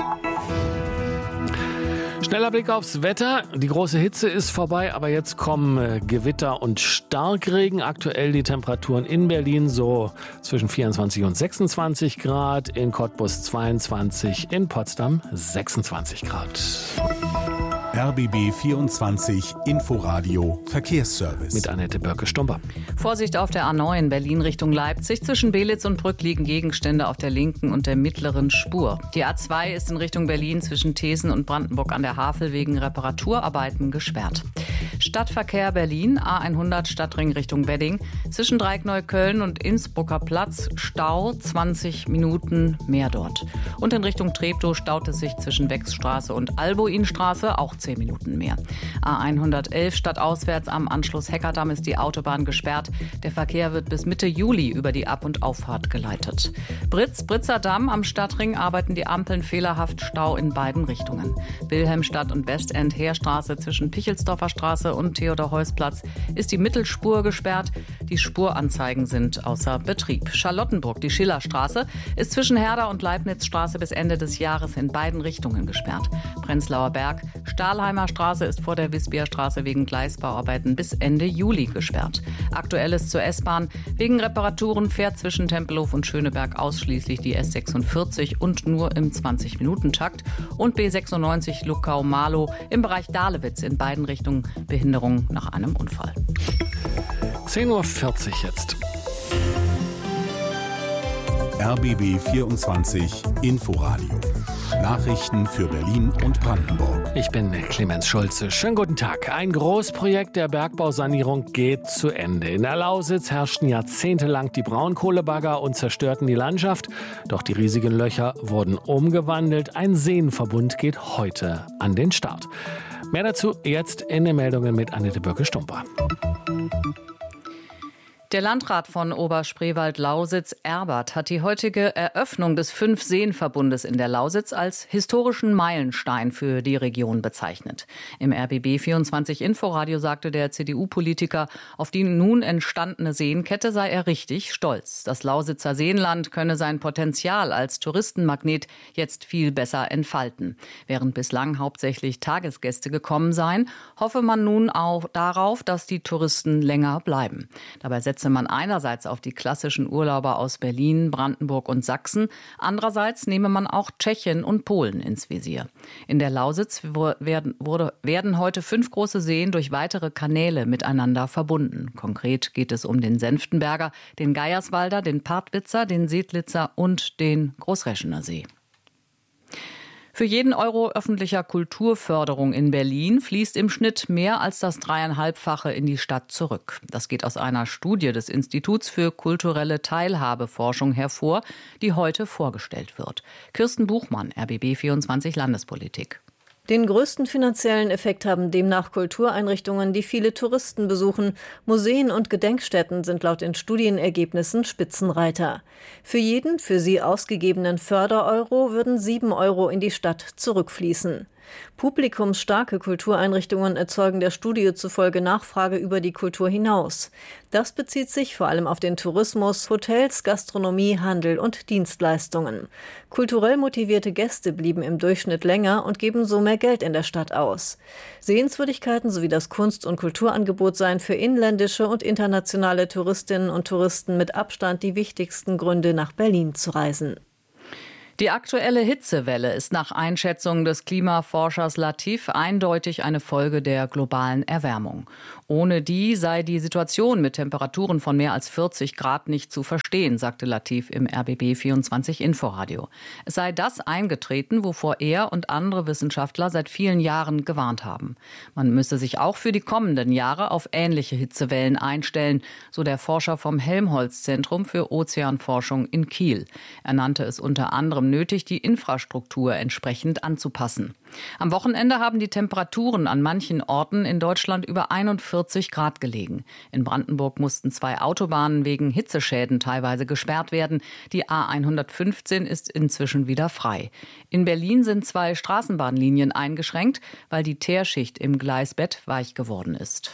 Schneller Blick aufs Wetter. Die große Hitze ist vorbei, aber jetzt kommen äh, Gewitter und Starkregen. Aktuell die Temperaturen in Berlin so zwischen vierundzwanzig und sechsundzwanzig Grad, in Cottbus zweiundzwanzig, in Potsdam sechsundzwanzig Grad. R B B vierundzwanzig Inforadio Verkehrsservice. Mit Annette Börke-Stumper. Vorsicht auf der A neun Berlin Richtung Leipzig. Zwischen Belitz und Brück liegen Gegenstände auf der linken und der mittleren Spur. Die A zwei ist in Richtung Berlin zwischen Thesen und Brandenburg an der Havel wegen Reparaturarbeiten gesperrt. Stadtverkehr Berlin, A hundert Stadtring Richtung Wedding. Zwischen Dreieckneukölln und Innsbrucker Platz Stau, zwanzig Minuten mehr dort. Und in Richtung Treptow staut es sich zwischen Wechsstraße und Alboinstraße, auch zehn Minuten mehr. A hundertelf stadtauswärts am Anschluss Heckerdamm ist die Autobahn gesperrt. Der Verkehr wird bis Mitte Juli über die Ab- und Auffahrt geleitet. Britz, Britzer Damm am Stadtring arbeiten die Ampeln fehlerhaft, Stau in beiden Richtungen. Wilhelmstadt und Westend Heerstraße zwischen Pichelsdorfer Straße und Theodor-Heuss-Platz ist die Mittelspur gesperrt. Die Spuranzeigen sind außer Betrieb. Charlottenburg, die Schillerstraße, ist zwischen Herder und Leibnizstraße bis Ende des Jahres in beiden Richtungen gesperrt. Prenzlauer Berg, Stahlheimer Straße ist vor der Wisbier Straße wegen Gleisbauarbeiten bis Ende Juli gesperrt. Aktuelles zur S-Bahn. Wegen Reparaturen fährt zwischen Tempelhof und Schöneberg ausschließlich die S sechsundvierzig und nur im zwanzig-Minuten-Takt. Und B sechsundneunzig Luckau-Marlow im Bereich Dahlewitz in beiden Richtungen Behinderung nach einem Unfall. zehn Uhr vierzig jetzt. R B B vierundzwanzig Inforadio. Nachrichten für Berlin und Brandenburg. Ich bin Clemens Schulze. Schönen guten Tag. Ein Großprojekt der Bergbausanierung geht zu Ende. In der Lausitz herrschten jahrzehntelang die Braunkohlebagger und zerstörten die Landschaft. Doch die riesigen Löcher wurden umgewandelt. Ein Seenverbund geht heute an den Start. Mehr dazu jetzt in den Meldungen mit Annette Börke-Stumper. Der Landrat von Oberspreewald-Lausitz, Erbert, hat die heutige Eröffnung des Fünf-Seen-Verbundes in der Lausitz als historischen Meilenstein für die Region bezeichnet. Im R B B vierundzwanzig Inforadio sagte der C D U-Politiker, auf die nun entstandene Seenkette sei er richtig stolz. Das Lausitzer Seenland könne sein Potenzial als Touristenmagnet jetzt viel besser entfalten. Während bislang hauptsächlich Tagesgäste gekommen seien, hoffe man nun auch darauf, dass die Touristen länger bleiben. Dabei setzt man einerseits auf die klassischen Urlauber aus Berlin, Brandenburg und Sachsen, andererseits nehme man auch Tschechien und Polen ins Visier. In der Lausitz werden, wurde, werden heute fünf große Seen durch weitere Kanäle miteinander verbunden. Konkret geht es um den Senftenberger, den Geierswalder, den Partwitzer, den Seedlitzer und den Großreschener See. Für jeden Euro öffentlicher Kulturförderung in Berlin fließt im Schnitt mehr als das dreieinhalbfache in die Stadt zurück. Das geht aus einer Studie des Instituts für kulturelle Teilhabeforschung hervor, die heute vorgestellt wird. Kirsten Buchmann, R B B vierundzwanzig Landespolitik. Den größten finanziellen Effekt haben demnach Kultureinrichtungen, die viele Touristen besuchen. Museen und Gedenkstätten sind laut den Studienergebnissen Spitzenreiter. Für jeden für sie ausgegebenen Fördereuro würden sieben Euro in die Stadt zurückfließen. Publikumsstarke Kultureinrichtungen erzeugen der Studie zufolge Nachfrage über die Kultur hinaus. Das bezieht sich vor allem auf den Tourismus, Hotels, Gastronomie, Handel und Dienstleistungen. Kulturell motivierte Gäste blieben im Durchschnitt länger und geben so mehr Geld in der Stadt aus. Sehenswürdigkeiten sowie das Kunst- und Kulturangebot seien für inländische und internationale Touristinnen und Touristen mit Abstand die wichtigsten Gründe, nach Berlin zu reisen. Die aktuelle Hitzewelle ist nach Einschätzung des Klimaforschers Latif eindeutig eine Folge der globalen Erwärmung. Ohne die sei die Situation mit Temperaturen von mehr als vierzig Grad nicht zu verstehen, sagte Latif im R B B vierundzwanzig Inforadio. Es sei das eingetreten, wovor er und andere Wissenschaftler seit vielen Jahren gewarnt haben. Man müsse sich auch für die kommenden Jahre auf ähnliche Hitzewellen einstellen, so der Forscher vom Helmholtz-Zentrum für Ozeanforschung in Kiel. Er nannte es unter anderem nötig, die Infrastruktur entsprechend anzupassen. Am Wochenende haben die Temperaturen an manchen Orten in Deutschland über einundvierzig Grad gelegen. In Brandenburg mussten zwei Autobahnen wegen Hitzeschäden teilweise gesperrt werden. Die A hundertfünfzehn ist inzwischen wieder frei. In Berlin sind zwei Straßenbahnlinien eingeschränkt, weil die Teerschicht im Gleisbett weich geworden ist.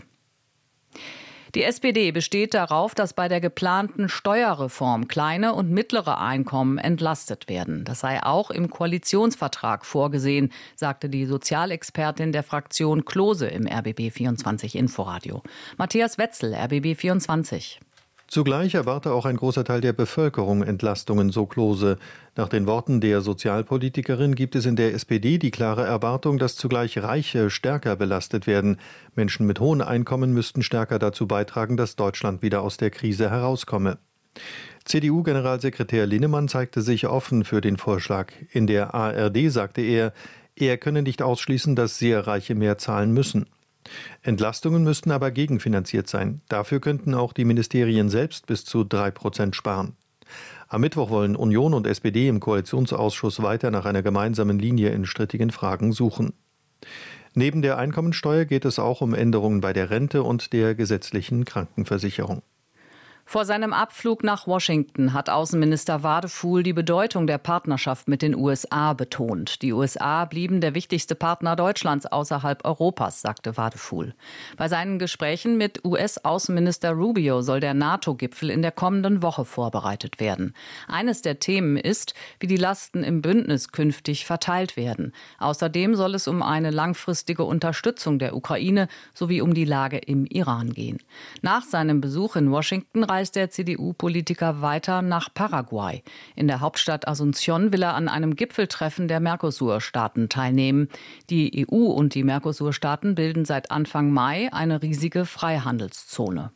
Die S P D besteht darauf, dass bei der geplanten Steuerreform kleine und mittlere Einkommen entlastet werden. Das sei auch im Koalitionsvertrag vorgesehen, sagte die Sozialexpertin der Fraktion Klose im R B B vierundzwanzig Inforadio. Matthias Wetzel, R B B vierundzwanzig. Zugleich erwarte auch ein großer Teil der Bevölkerung Entlastungen, so Klose. Nach den Worten der Sozialpolitikerin gibt es in der S P D die klare Erwartung, dass zugleich Reiche stärker belastet werden. Menschen mit hohen Einkommen müssten stärker dazu beitragen, dass Deutschland wieder aus der Krise herauskomme. C D U-Generalsekretär Linnemann zeigte sich offen für den Vorschlag. In der A R D sagte er, er könne nicht ausschließen, dass sehr Reiche mehr zahlen müssen. Entlastungen müssten aber gegenfinanziert sein. Dafür könnten auch die Ministerien selbst bis zu drei Prozent sparen. Am Mittwoch wollen Union und S P D im Koalitionsausschuss weiter nach einer gemeinsamen Linie in strittigen Fragen suchen. Neben der Einkommensteuer geht es auch um Änderungen bei der Rente und der gesetzlichen Krankenversicherung. Vor seinem Abflug nach Washington hat Außenminister Wadefuhl die Bedeutung der Partnerschaft mit den U S A betont. Die U S A blieben der wichtigste Partner Deutschlands außerhalb Europas, sagte Wadefuhl. Bei seinen Gesprächen mit U S-Außenminister Rubio soll der NATO-Gipfel in der kommenden Woche vorbereitet werden. Eines der Themen ist, wie die Lasten im Bündnis künftig verteilt werden. Außerdem soll es um eine langfristige Unterstützung der Ukraine sowie um die Lage im Iran gehen. Nach seinem Besuch in Washington reist der C D U-Politiker weiter nach Paraguay. In der Hauptstadt Asunción will er an einem Gipfeltreffen der Mercosur-Staaten teilnehmen. Die E U und die Mercosur-Staaten bilden seit Anfang Mai eine riesige Freihandelszone.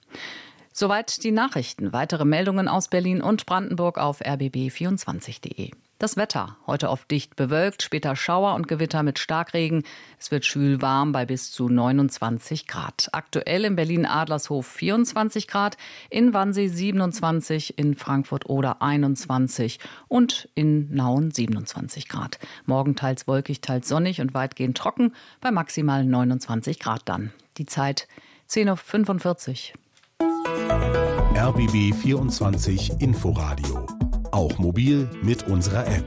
Soweit die Nachrichten. Weitere Meldungen aus Berlin und Brandenburg auf r b b vierundzwanzig punkt de. Das Wetter. Heute oft dicht bewölkt, später Schauer und Gewitter mit Starkregen. Es wird schwül warm bei bis zu neunundzwanzig Grad. Aktuell in Berlin-Adlershof vierundzwanzig Grad, in Wannsee siebenundzwanzig, in Frankfurt oder einundzwanzig und in Nauen siebenundzwanzig Grad. Morgen teils wolkig, teils sonnig und weitgehend trocken, bei maximal neunundzwanzig Grad dann. Die Zeit zehn Uhr fünfundvierzig. R B B vierundzwanzig Inforadio. Auch mobil mit unserer App.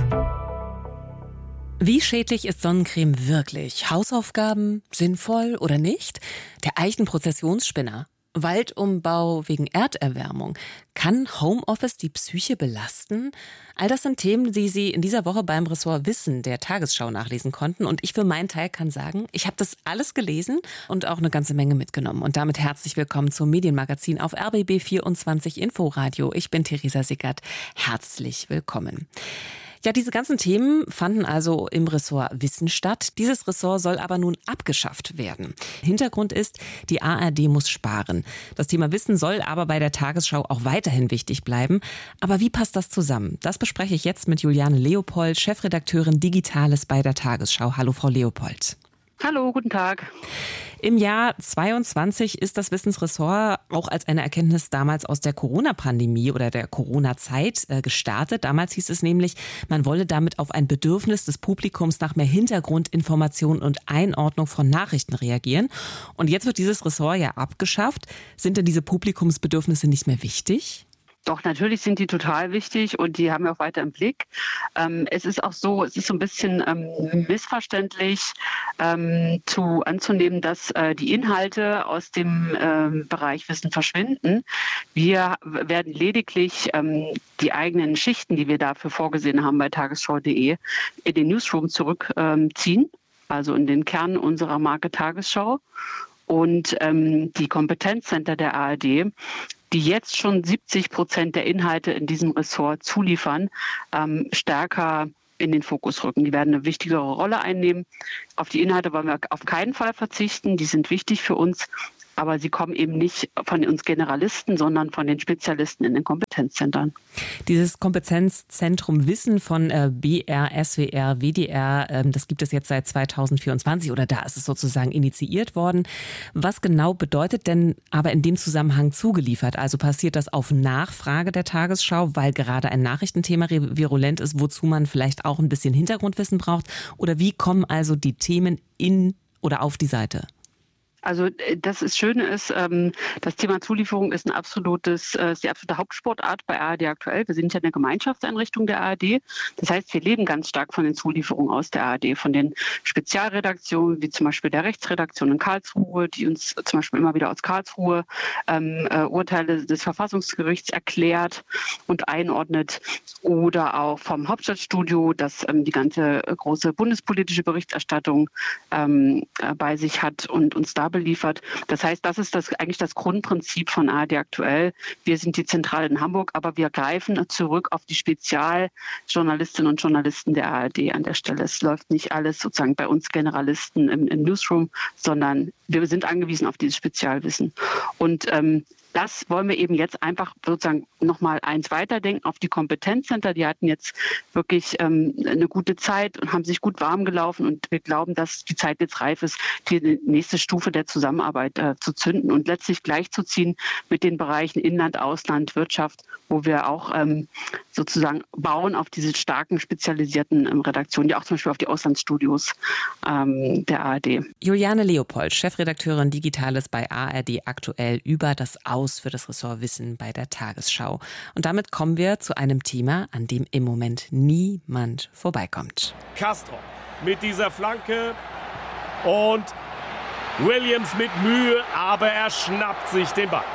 Wie schädlich ist Sonnencreme wirklich? Hausaufgaben sinnvoll oder nicht? Der Eichenprozessionsspinner. Waldumbau wegen Erderwärmung. Kann Homeoffice die Psyche belasten? All das sind Themen, die Sie in dieser Woche beim Ressort Wissen der Tagesschau nachlesen konnten. Und ich für meinen Teil kann sagen, ich habe das alles gelesen und auch eine ganze Menge mitgenommen. Und damit herzlich willkommen zum Medienmagazin auf R B B vierundzwanzig Inforadio. Ich bin Theresa Sickert. Herzlich willkommen. Ja, diese ganzen Themen fanden also im Ressort Wissen statt. Dieses Ressort soll aber nun abgeschafft werden. Hintergrund ist, die A R D muss sparen. Das Thema Wissen soll aber bei der Tagesschau auch weiterhin wichtig bleiben. Aber wie passt das zusammen? Das bespreche ich jetzt mit Juliane Leopold, Chefredakteurin Digitales bei der Tagesschau. Hallo, Frau Leopold. Hallo, guten Tag. Im Jahr zweiundzwanzig ist das Wissensressort auch als eine Erkenntnis damals aus der Corona-Pandemie oder der Corona-Zeit äh, gestartet. Damals hieß es nämlich, man wolle damit auf ein Bedürfnis des Publikums nach mehr Hintergrundinformation und Einordnung von Nachrichten reagieren. Und jetzt wird dieses Ressort ja abgeschafft. Sind denn diese Publikumsbedürfnisse nicht mehr wichtig? Doch, natürlich sind die total wichtig und die haben wir auch weiter im Blick. Ähm, es ist auch so, es ist so ein bisschen ähm, missverständlich ähm, zu anzunehmen, dass äh, die Inhalte aus dem ähm, Bereich Wissen verschwinden. Wir werden lediglich ähm, die eigenen Schichten, die wir dafür vorgesehen haben bei tagesschau punkt de, in den Newsroom zurückziehen, also in den Kern unserer Marke Tagesschau. Und ähm, die Kompetenzcenter der A R D, die jetzt schon siebzig Prozent der Inhalte in diesem Ressort zuliefern, ähm, stärker in den Fokus rücken. Die werden eine wichtigere Rolle einnehmen. Auf die Inhalte wollen wir auf keinen Fall verzichten. Die sind wichtig für uns. Aber sie kommen eben nicht von uns Generalisten, sondern von den Spezialisten in den Kompetenzzentren. Dieses Kompetenzzentrum Wissen von äh, B R, S W R, W D R, äh, das gibt es jetzt seit zweitausendvierundzwanzig oder da ist es sozusagen initiiert worden. Was genau bedeutet denn aber in dem Zusammenhang zugeliefert? Also passiert das auf Nachfrage der Tagesschau, weil gerade ein Nachrichtenthema virulent ist, wozu man vielleicht auch ein bisschen Hintergrundwissen braucht? Oder wie kommen also die Themen in oder auf die Seite? Also das ist Schöne ist, ähm, das Thema Zulieferung ist ein absolutes, äh, ist die absolute Hauptsportart bei A R D aktuell. Wir sind ja eine Gemeinschaftseinrichtung der A R D. Das heißt, wir leben ganz stark von den Zulieferungen aus der A R D, von den Spezialredaktionen, wie zum Beispiel der Rechtsredaktion in Karlsruhe, die uns zum Beispiel immer wieder aus Karlsruhe ähm, äh, Urteile des Verfassungsgerichts erklärt und einordnet, oder auch vom Hauptstadtstudio, das ähm, die ganze große bundespolitische Berichterstattung ähm, äh, bei sich hat und uns da beliefert. Das heißt, das ist das, eigentlich das Grundprinzip von A R D aktuell. Wir sind die Zentrale in Hamburg, aber wir greifen zurück auf die Spezialjournalistinnen und Journalisten der A R D an der Stelle. Es läuft nicht alles sozusagen bei uns Generalisten im, im Newsroom, sondern wir sind angewiesen auf dieses Spezialwissen. Und ähm, das wollen wir eben jetzt einfach sozusagen nochmal eins weiterdenken auf die Kompetenzcenter. Die hatten jetzt wirklich ähm, eine gute Zeit und haben sich gut warm gelaufen. Und wir glauben, dass die Zeit jetzt reif ist, die nächste Stufe der Zusammenarbeit äh, zu zünden und letztlich gleichzuziehen mit den Bereichen Inland, Ausland, Wirtschaft, wo wir auch ähm, sozusagen bauen auf diese starken spezialisierten ähm, Redaktionen, die auch zum Beispiel auf die Auslandsstudios ähm, der A R D. Juliane Leopold, Chefredakteurin Digitales bei A R D aktuell über das Aus für das Ressort Wissen bei der Tagesschau. Und damit kommen wir zu einem Thema, an dem im Moment niemand vorbeikommt. Castro mit dieser Flanke und Williams mit Mühe, aber er schnappt sich den Ball.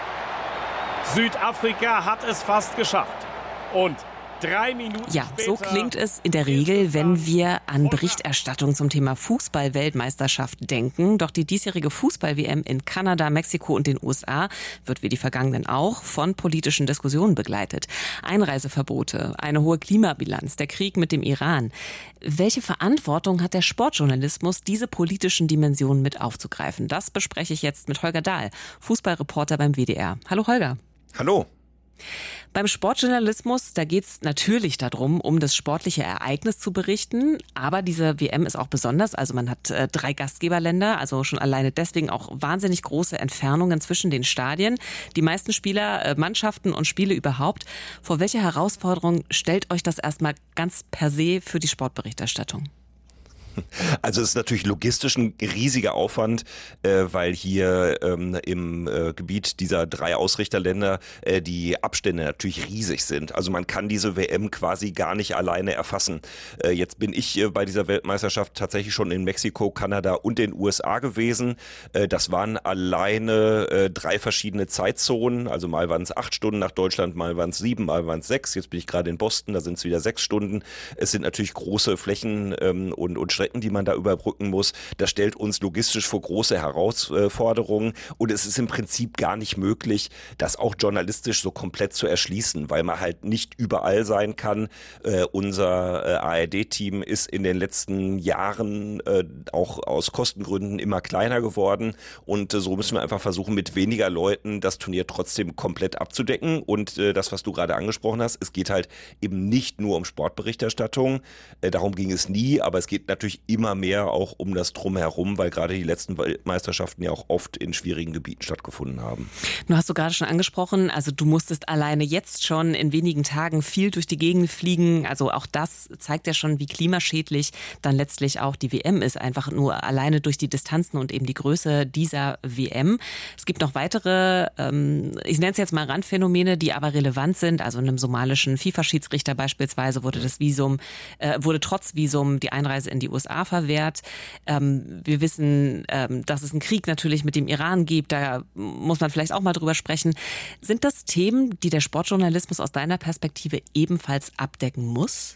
Südafrika hat es fast geschafft. Und Drei Minuten ja, so klingt es in der Regel, wenn wir an Berichterstattung zum Thema Fußball-Weltmeisterschaft denken. Doch die diesjährige Fußball-W M in Kanada, Mexiko und den U S A wird wie die vergangenen auch von politischen Diskussionen begleitet. Einreiseverbote, eine hohe Klimabilanz, der Krieg mit dem Iran. Welche Verantwortung hat der Sportjournalismus, diese politischen Dimensionen mit aufzugreifen? Das bespreche ich jetzt mit Holger Dahl, Fußballreporter beim W D R. Hallo Holger. Hallo. Beim Sportjournalismus, da geht es natürlich darum, um das sportliche Ereignis zu berichten. Aber diese W M ist auch besonders. Also man hat äh, drei Gastgeberländer, also schon alleine deswegen auch wahnsinnig große Entfernungen zwischen den Stadien. Die meisten Spieler, äh, Mannschaften und Spiele überhaupt. Vor welche Herausforderung stellt euch das erstmal ganz per se für die Sportberichterstattung? Also es ist natürlich logistisch ein riesiger Aufwand, äh, weil hier ähm, im äh, Gebiet dieser drei Ausrichterländer äh, die Abstände natürlich riesig sind. Also man kann diese W M quasi gar nicht alleine erfassen. Äh, jetzt bin ich äh, bei dieser Weltmeisterschaft tatsächlich schon in Mexiko, Kanada und den U S A gewesen. Äh, das waren alleine äh, drei verschiedene Zeitzonen. Also mal waren es acht Stunden nach Deutschland, mal waren es sieben, mal waren es sechs. Jetzt bin ich gerade in Boston, da sind es wieder sechs Stunden. Es sind natürlich große Flächen ähm, und, und Strecken, die man da überbrücken muss. Das stellt uns logistisch vor große Herausforderungen und es ist im Prinzip gar nicht möglich, das auch journalistisch so komplett zu erschließen, weil man halt nicht überall sein kann. Äh, unser äh, A R D-Team ist in den letzten Jahren äh, auch aus Kostengründen immer kleiner geworden und äh, so müssen wir einfach versuchen, mit weniger Leuten das Turnier trotzdem komplett abzudecken und äh, das, was du gerade angesprochen hast, es geht halt eben nicht nur um Sportberichterstattung, äh, darum ging es nie, aber es geht natürlich natürlich immer mehr auch um das Drumherum, weil gerade die letzten Weltmeisterschaften ja auch oft in schwierigen Gebieten stattgefunden haben. Du hast du gerade schon angesprochen, also du musstest alleine jetzt schon in wenigen Tagen viel durch die Gegend fliegen. Also auch das zeigt ja schon, wie klimaschädlich dann letztlich auch die W M ist. Einfach nur alleine durch die Distanzen und eben die Größe dieser W M. Es gibt noch weitere, ähm, ich nenne es jetzt mal Randphänomene, die aber relevant sind. Also einem somalischen FIFA-Schiedsrichter beispielsweise wurde das Visum, äh, wurde trotz Visum die Einreise in die U S A verwehrt. Ähm, wir wissen, ähm, dass es einen Krieg natürlich mit dem Iran gibt. Da muss man vielleicht auch mal drüber sprechen. Sind das Themen, die der Sportjournalismus aus deiner Perspektive ebenfalls abdecken muss?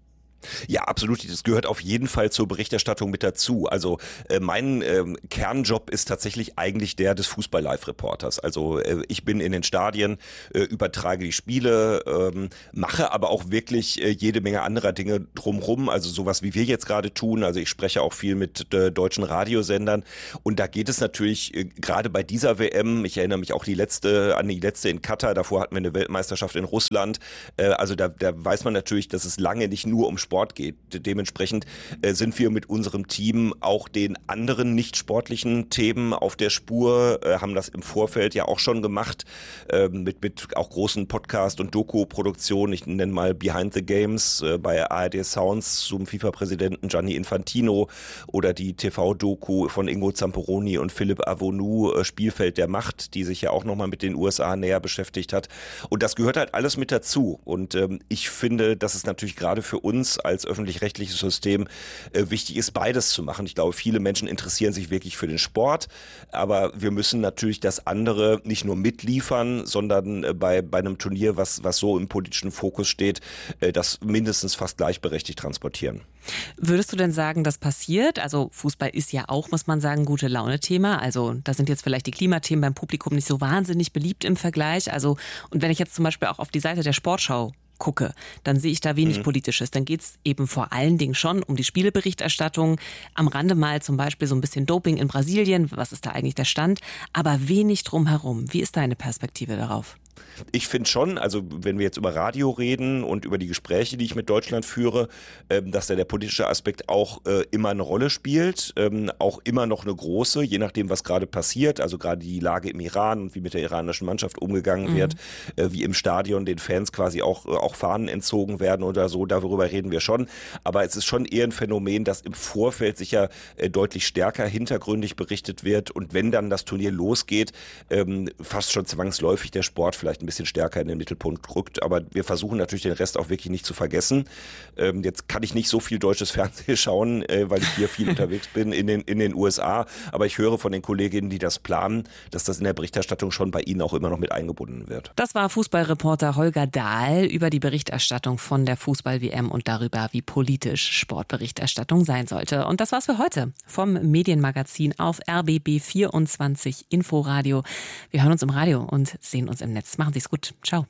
Ja, absolut. Das gehört auf jeden Fall zur Berichterstattung mit dazu. Also äh, mein ähm, Kernjob ist tatsächlich eigentlich der des Fußball-Live-Reporters. Also äh, ich bin in den Stadien, äh, übertrage die Spiele, ähm, mache aber auch wirklich äh, jede Menge anderer Dinge drumherum. Also sowas, wie wir jetzt gerade tun. Also ich spreche auch viel mit äh, deutschen Radiosendern. Und da geht es natürlich äh, gerade bei dieser W M, ich erinnere mich auch die letzte an die letzte in Katar, davor hatten wir eine Weltmeisterschaft in Russland. Äh, also da, da weiß man natürlich, dass es lange nicht nur um Sport geht. Dementsprechend äh, sind wir mit unserem Team auch den anderen nicht sportlichen Themen auf der Spur, äh, haben das im Vorfeld ja auch schon gemacht, äh, mit, mit auch großen Podcast- und Doku-Produktionen. Ich nenne mal Behind the Games äh, bei A R D Sounds zum FIFA-Präsidenten Gianni Infantino oder die T V-Doku von Ingo Zamperoni und Philipp Avonu, äh, Spielfeld der Macht, die sich ja auch nochmal mit den U S A näher beschäftigt hat. Und das gehört halt alles mit dazu. Und ähm, ich finde, dass es natürlich gerade für uns als öffentlich-rechtliches System äh, wichtig ist, beides zu machen. Ich glaube, viele Menschen interessieren sich wirklich für den Sport, aber wir müssen natürlich das andere nicht nur mitliefern, sondern äh, bei, bei einem Turnier, was, was so im politischen Fokus steht, äh, das mindestens fast gleichberechtigt transportieren. Würdest du denn sagen, das passiert? Also Fußball ist ja auch, muss man sagen, gute Laune-Thema. Also da sind jetzt vielleicht die Klimathemen beim Publikum nicht so wahnsinnig beliebt im Vergleich. Also und wenn ich jetzt zum Beispiel auch auf die Seite der Sportschau gucke, dann sehe ich da wenig mhm. Politisches. Dann geht es eben vor allen Dingen schon um die Spieleberichterstattung. Am Rande mal zum Beispiel so ein bisschen Doping in Brasilien. Was ist da eigentlich der Stand? Aber wenig drumherum. Wie ist deine Perspektive darauf? Ich finde schon, also wenn wir jetzt über Radio reden und über die Gespräche, die ich mit Deutschland führe, ähm, dass da der politische Aspekt auch äh, immer eine Rolle spielt, ähm, auch immer noch eine große, je nachdem, was gerade passiert, also gerade die Lage im Iran und wie mit der iranischen Mannschaft umgegangen mhm. wird, äh, wie im Stadion den Fans quasi auch, äh, auch Fahnen entzogen werden oder so, darüber reden wir schon, aber es ist schon eher ein Phänomen, dass im Vorfeld sicher äh, deutlich stärker hintergründig berichtet wird und wenn dann das Turnier losgeht, ähm, fast schon zwangsläufig der Sport vielleicht ein bisschen stärker in den Mittelpunkt rückt, aber wir versuchen natürlich den Rest auch wirklich nicht zu vergessen. Ähm, jetzt kann ich nicht so viel deutsches Fernsehen schauen, äh, weil ich hier viel unterwegs bin in den, in den U S A, aber ich höre von den Kolleginnen, die das planen, dass das in der Berichterstattung schon bei ihnen auch immer noch mit eingebunden wird. Das war Fußballreporter Holger Dahl über die Berichterstattung von der Fußball-W M und darüber, wie politisch Sportberichterstattung sein sollte. Und das war's für heute vom Medienmagazin auf R B B vierundzwanzig Inforadio. Wir hören uns im Radio und sehen uns im Netz. Machen Sie es gut. Ciao.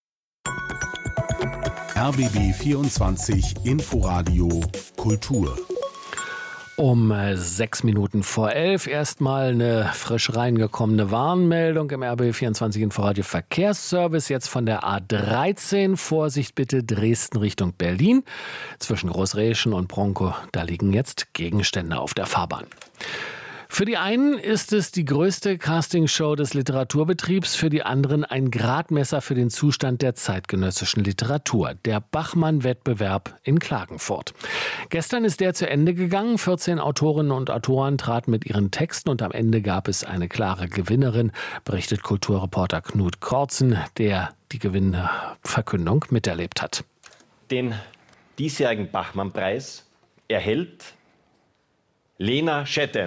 R B B vierundzwanzig Inforadio Kultur. Um sechs Minuten vor elf erstmal eine frisch reingekommene Warnmeldung im R B B vierundzwanzig Inforadio Verkehrsservice. Jetzt von der A dreizehn. Vorsicht bitte, Dresden Richtung Berlin. Zwischen Großräschen und Bronco, da liegen jetzt Gegenstände auf der Fahrbahn. Für die einen ist es die größte Castingshow des Literaturbetriebs, für die anderen ein Gradmesser für den Zustand der zeitgenössischen Literatur, der Bachmann-Wettbewerb in Klagenfurt. Gestern ist der zu Ende gegangen. vierzehn Autorinnen und Autoren traten mit ihren Texten und am Ende gab es eine klare Gewinnerin, berichtet Kulturreporter Knut Korzen, der die Gewinnverkündung miterlebt hat. Den diesjährigen Bachmann-Preis erhält Lena Schetten.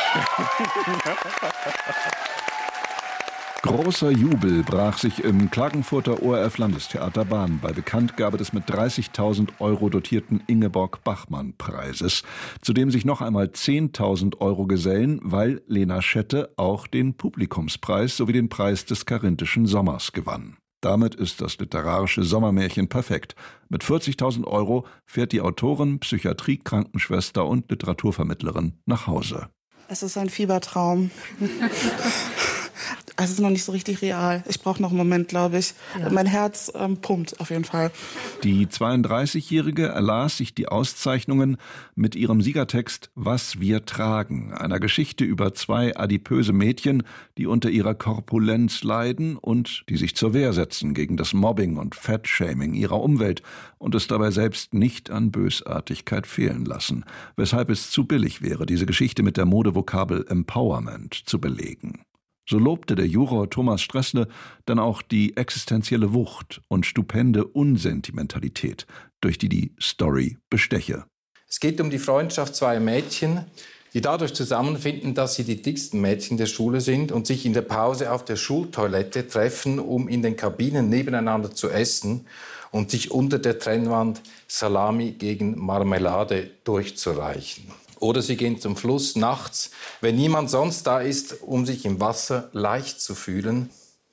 Großer Jubel brach sich im Klagenfurter O R F-Landestheater Bahn bei Bekanntgabe des mit dreißigtausend Euro dotierten Ingeborg-Bachmann-Preises, zu dem sich noch einmal zehntausend Euro gesellen, weil Lena Schette auch den Publikumspreis sowie den Preis des Karinthischen Sommers gewann. Damit ist das literarische Sommermärchen perfekt. Mit vierzigtausend Euro fährt die Autorin, Psychiatrie-Krankenschwester und Literaturvermittlerin nach Hause. Es ist ein Fiebertraum. es ist noch nicht so richtig real. Ich brauche noch einen Moment, glaube ich. Ja. Mein Herz ähm, pumpt auf jeden Fall. Die zweiunddreißigjährige erlas sich die Auszeichnungen mit ihrem Siegertext »Was wir tragen«, einer Geschichte über zwei adipöse Mädchen, die unter ihrer Korpulenz leiden und die sich zur Wehr setzen gegen das Mobbing und Fettshaming ihrer Umwelt und es dabei selbst nicht an Bösartigkeit fehlen lassen, weshalb es zu billig wäre, diese Geschichte mit der Modevokabel Empowerment zu belegen. So lobte der Juror Thomas Stressle dann auch die existenzielle Wucht und stupende Unsentimentalität, durch die die Story besteche. Es geht um die Freundschaft zweier Mädchen, die dadurch zusammenfinden, dass sie die dicksten Mädchen der Schule sind und sich in der Pause auf der Schultoilette treffen, um in den Kabinen nebeneinander zu essen und sich unter der Trennwand Salami gegen Marmelade durchzureichen. Oder sie gehen zum Fluss nachts, wenn niemand sonst da ist, um sich im Wasser leicht zu fühlen.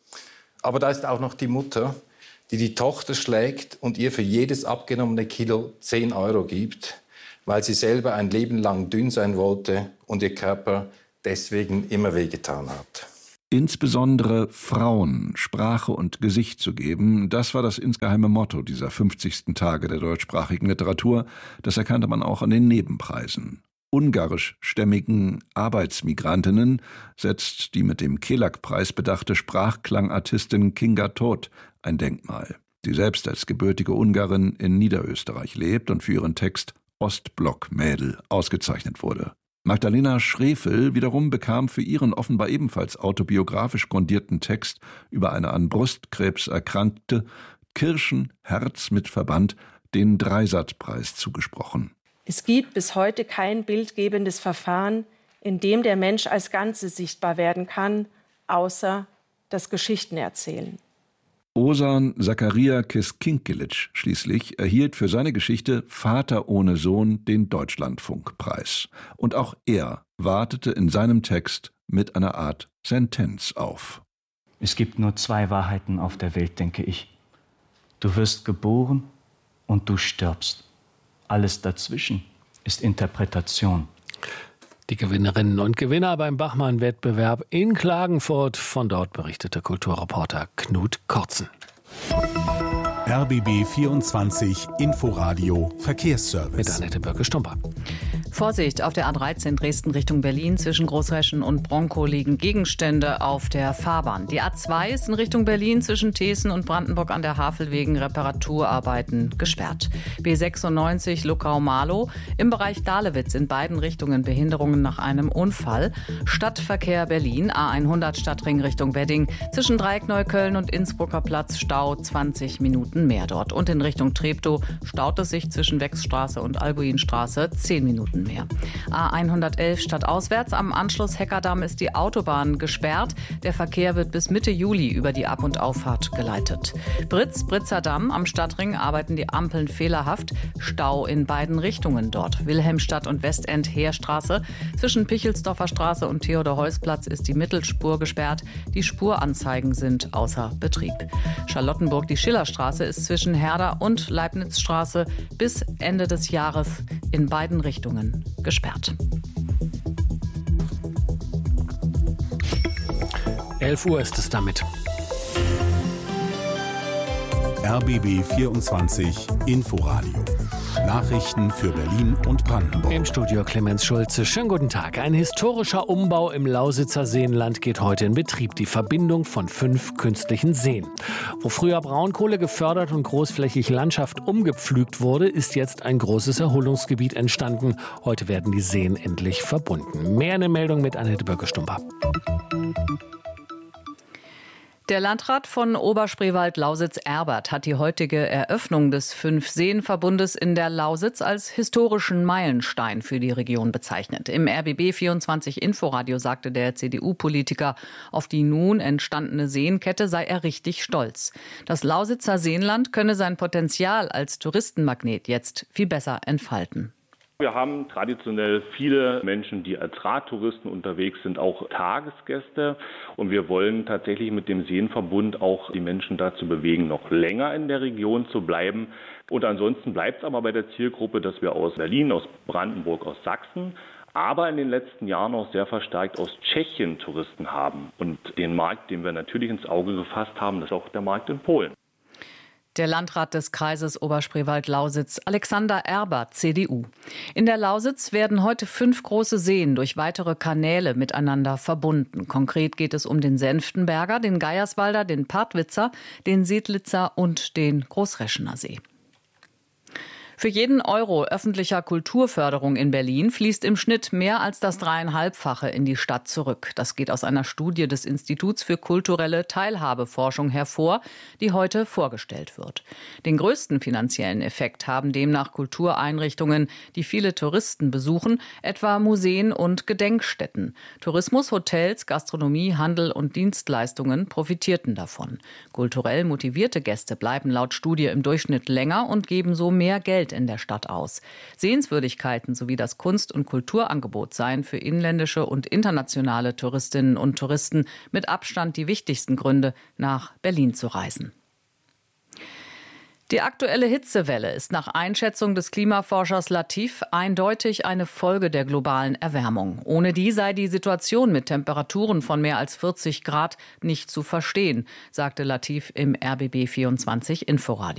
Aber da ist auch noch die Mutter, die die Tochter schlägt und ihr für jedes abgenommene Kilo zehn Euro gibt, weil sie selber ein Leben lang dünn sein wollte und ihr Körper deswegen immer wehgetan hat. Insbesondere Frauen Sprache und Gesicht zu geben, das war das insgeheime Motto dieser fünfzigsten Tage der deutschsprachigen Literatur. Das erkannte man auch an den Nebenpreisen. Ungarischstämmigen Arbeitsmigrantinnen setzt die mit dem Kelag-Preis bedachte Sprachklangartistin Kinga Todt ein Denkmal, die selbst als gebürtige Ungarin in Niederösterreich lebt und für ihren Text Ostblock-Mädel ausgezeichnet wurde. Magdalena Schrefel wiederum bekam für ihren offenbar ebenfalls autobiografisch grundierten Text über eine an Brustkrebs erkrankte Kirschen-Herz mit Verband den Dreisat-Preis zugesprochen. Es gibt bis heute kein bildgebendes Verfahren, in dem der Mensch als Ganzes sichtbar werden kann, außer das Geschichtenerzählen. Ozan Zakaria Kiskinkelic schließlich erhielt für seine Geschichte Vater ohne Sohn den Deutschlandfunkpreis. Und auch er wartete in seinem Text mit einer Art Sentenz auf. Es gibt nur zwei Wahrheiten auf der Welt, denke ich. Du wirst geboren und du stirbst. Alles dazwischen ist Interpretation. Die Gewinnerinnen und Gewinner beim Bachmann-Wettbewerb in Klagenfurt. Von dort berichtete Kulturreporter Knut Kortzen. R B B vierundzwanzig Inforadio Verkehrsservice. Mit Annette Böcke-Stumper. Vorsicht, auf der A dreizehn Dresden Richtung Berlin zwischen Großreschen und Bronkow liegen Gegenstände auf der Fahrbahn. Die A zwei ist in Richtung Berlin zwischen Thesen und Brandenburg an der Havel wegen Reparaturarbeiten gesperrt. B sechsundneunzig Luckau-Marlow im Bereich Dahlewitz in beiden Richtungen Behinderungen nach einem Unfall. Stadtverkehr Berlin A hundert Stadtring Richtung Wedding zwischen Dreieckneukölln und Innsbrucker Platz Stau zwanzig Minuten mehr dort. Und in Richtung Treptow staut es sich zwischen Wechsstraße und Albuinstraße zehn Minuten mehr. A hundertelf stadtauswärts am Anschluss Heckerdamm ist die Autobahn gesperrt. Der Verkehr wird bis Mitte Juli über die Ab- und Auffahrt geleitet. Britz, Britzer Damm am Stadtring arbeiten die Ampeln fehlerhaft. Stau in beiden Richtungen dort. Wilhelmstadt und Westend Heerstraße. Zwischen Pichelsdorfer Straße und Theodor-Heuss-Platz ist die Mittelspur gesperrt. Die Spuranzeigen sind außer Betrieb. Charlottenburg, die Schillerstraße ist zwischen Herder und Leibnizstraße bis Ende des Jahres in beiden Richtungen gesperrt. elf Uhr ist es damit. R B B vierundzwanzig Inforadio. Nachrichten für Berlin und Brandenburg. Im Studio Clemens Schulze. Schönen guten Tag. Ein historischer Umbau im Lausitzer Seenland geht heute in Betrieb. Die Verbindung von fünf künstlichen Seen. Wo früher Braunkohle gefördert und großflächig Landschaft umgepflügt wurde, ist jetzt ein großes Erholungsgebiet entstanden. Heute werden die Seen endlich verbunden. Mehr eine Meldung mit Annette Böcke-Stumper. Der Landrat von Oberspreewald-Lausitz-Erbert hat die heutige Eröffnung des Fünf-Seen-Verbundes in der Lausitz als historischen Meilenstein für die Region bezeichnet. Im R B B vierundzwanzig Inforadio sagte der C D U-Politiker, auf die nun entstandene Seenkette sei er richtig stolz. Das Lausitzer Seenland könne sein Potenzial als Touristenmagnet jetzt viel besser entfalten. Wir haben traditionell viele Menschen, die als Radtouristen unterwegs sind, auch Tagesgäste. Und wir wollen tatsächlich mit dem Seenverbund auch die Menschen dazu bewegen, noch länger in der Region zu bleiben. Und ansonsten bleibt es aber bei der Zielgruppe, dass wir aus Berlin, aus Brandenburg, aus Sachsen aber in den letzten Jahren auch sehr verstärkt aus Tschechien Touristen haben. Und den Markt, den wir natürlich ins Auge gefasst haben, das ist auch der Markt in Polen. Der Landrat des Kreises Oberspreewald-Lausitz, Alexander Erbert, C D U. In der Lausitz werden heute fünf große Seen durch weitere Kanäle miteinander verbunden. Konkret geht es um den Senftenberger, den Geierswalder, den Partwitzer, den Sedlitzer und den Großreschener See. Für jeden Euro öffentlicher Kulturförderung in Berlin fließt im Schnitt mehr als das dreieinhalbfache in die Stadt zurück. Das geht aus einer Studie des Instituts für kulturelle Teilhabeforschung hervor, die heute vorgestellt wird. Den größten finanziellen Effekt haben demnach Kultureinrichtungen, die viele Touristen besuchen, etwa Museen und Gedenkstätten. Tourismus, Hotels, Gastronomie, Handel und Dienstleistungen profitierten davon. Kulturell motivierte Gäste bleiben laut Studie im Durchschnitt länger und geben so mehr Geld in der Stadt aus. Sehenswürdigkeiten sowie das Kunst- und Kulturangebot seien für inländische und internationale Touristinnen und Touristen mit Abstand die wichtigsten Gründe, nach Berlin zu reisen. Die aktuelle Hitzewelle ist nach Einschätzung des Klimaforschers Latif eindeutig eine Folge der globalen Erwärmung. Ohne die sei die Situation mit Temperaturen von mehr als vierzig Grad nicht zu verstehen, sagte Latif im R B B vierundzwanzig Inforadio.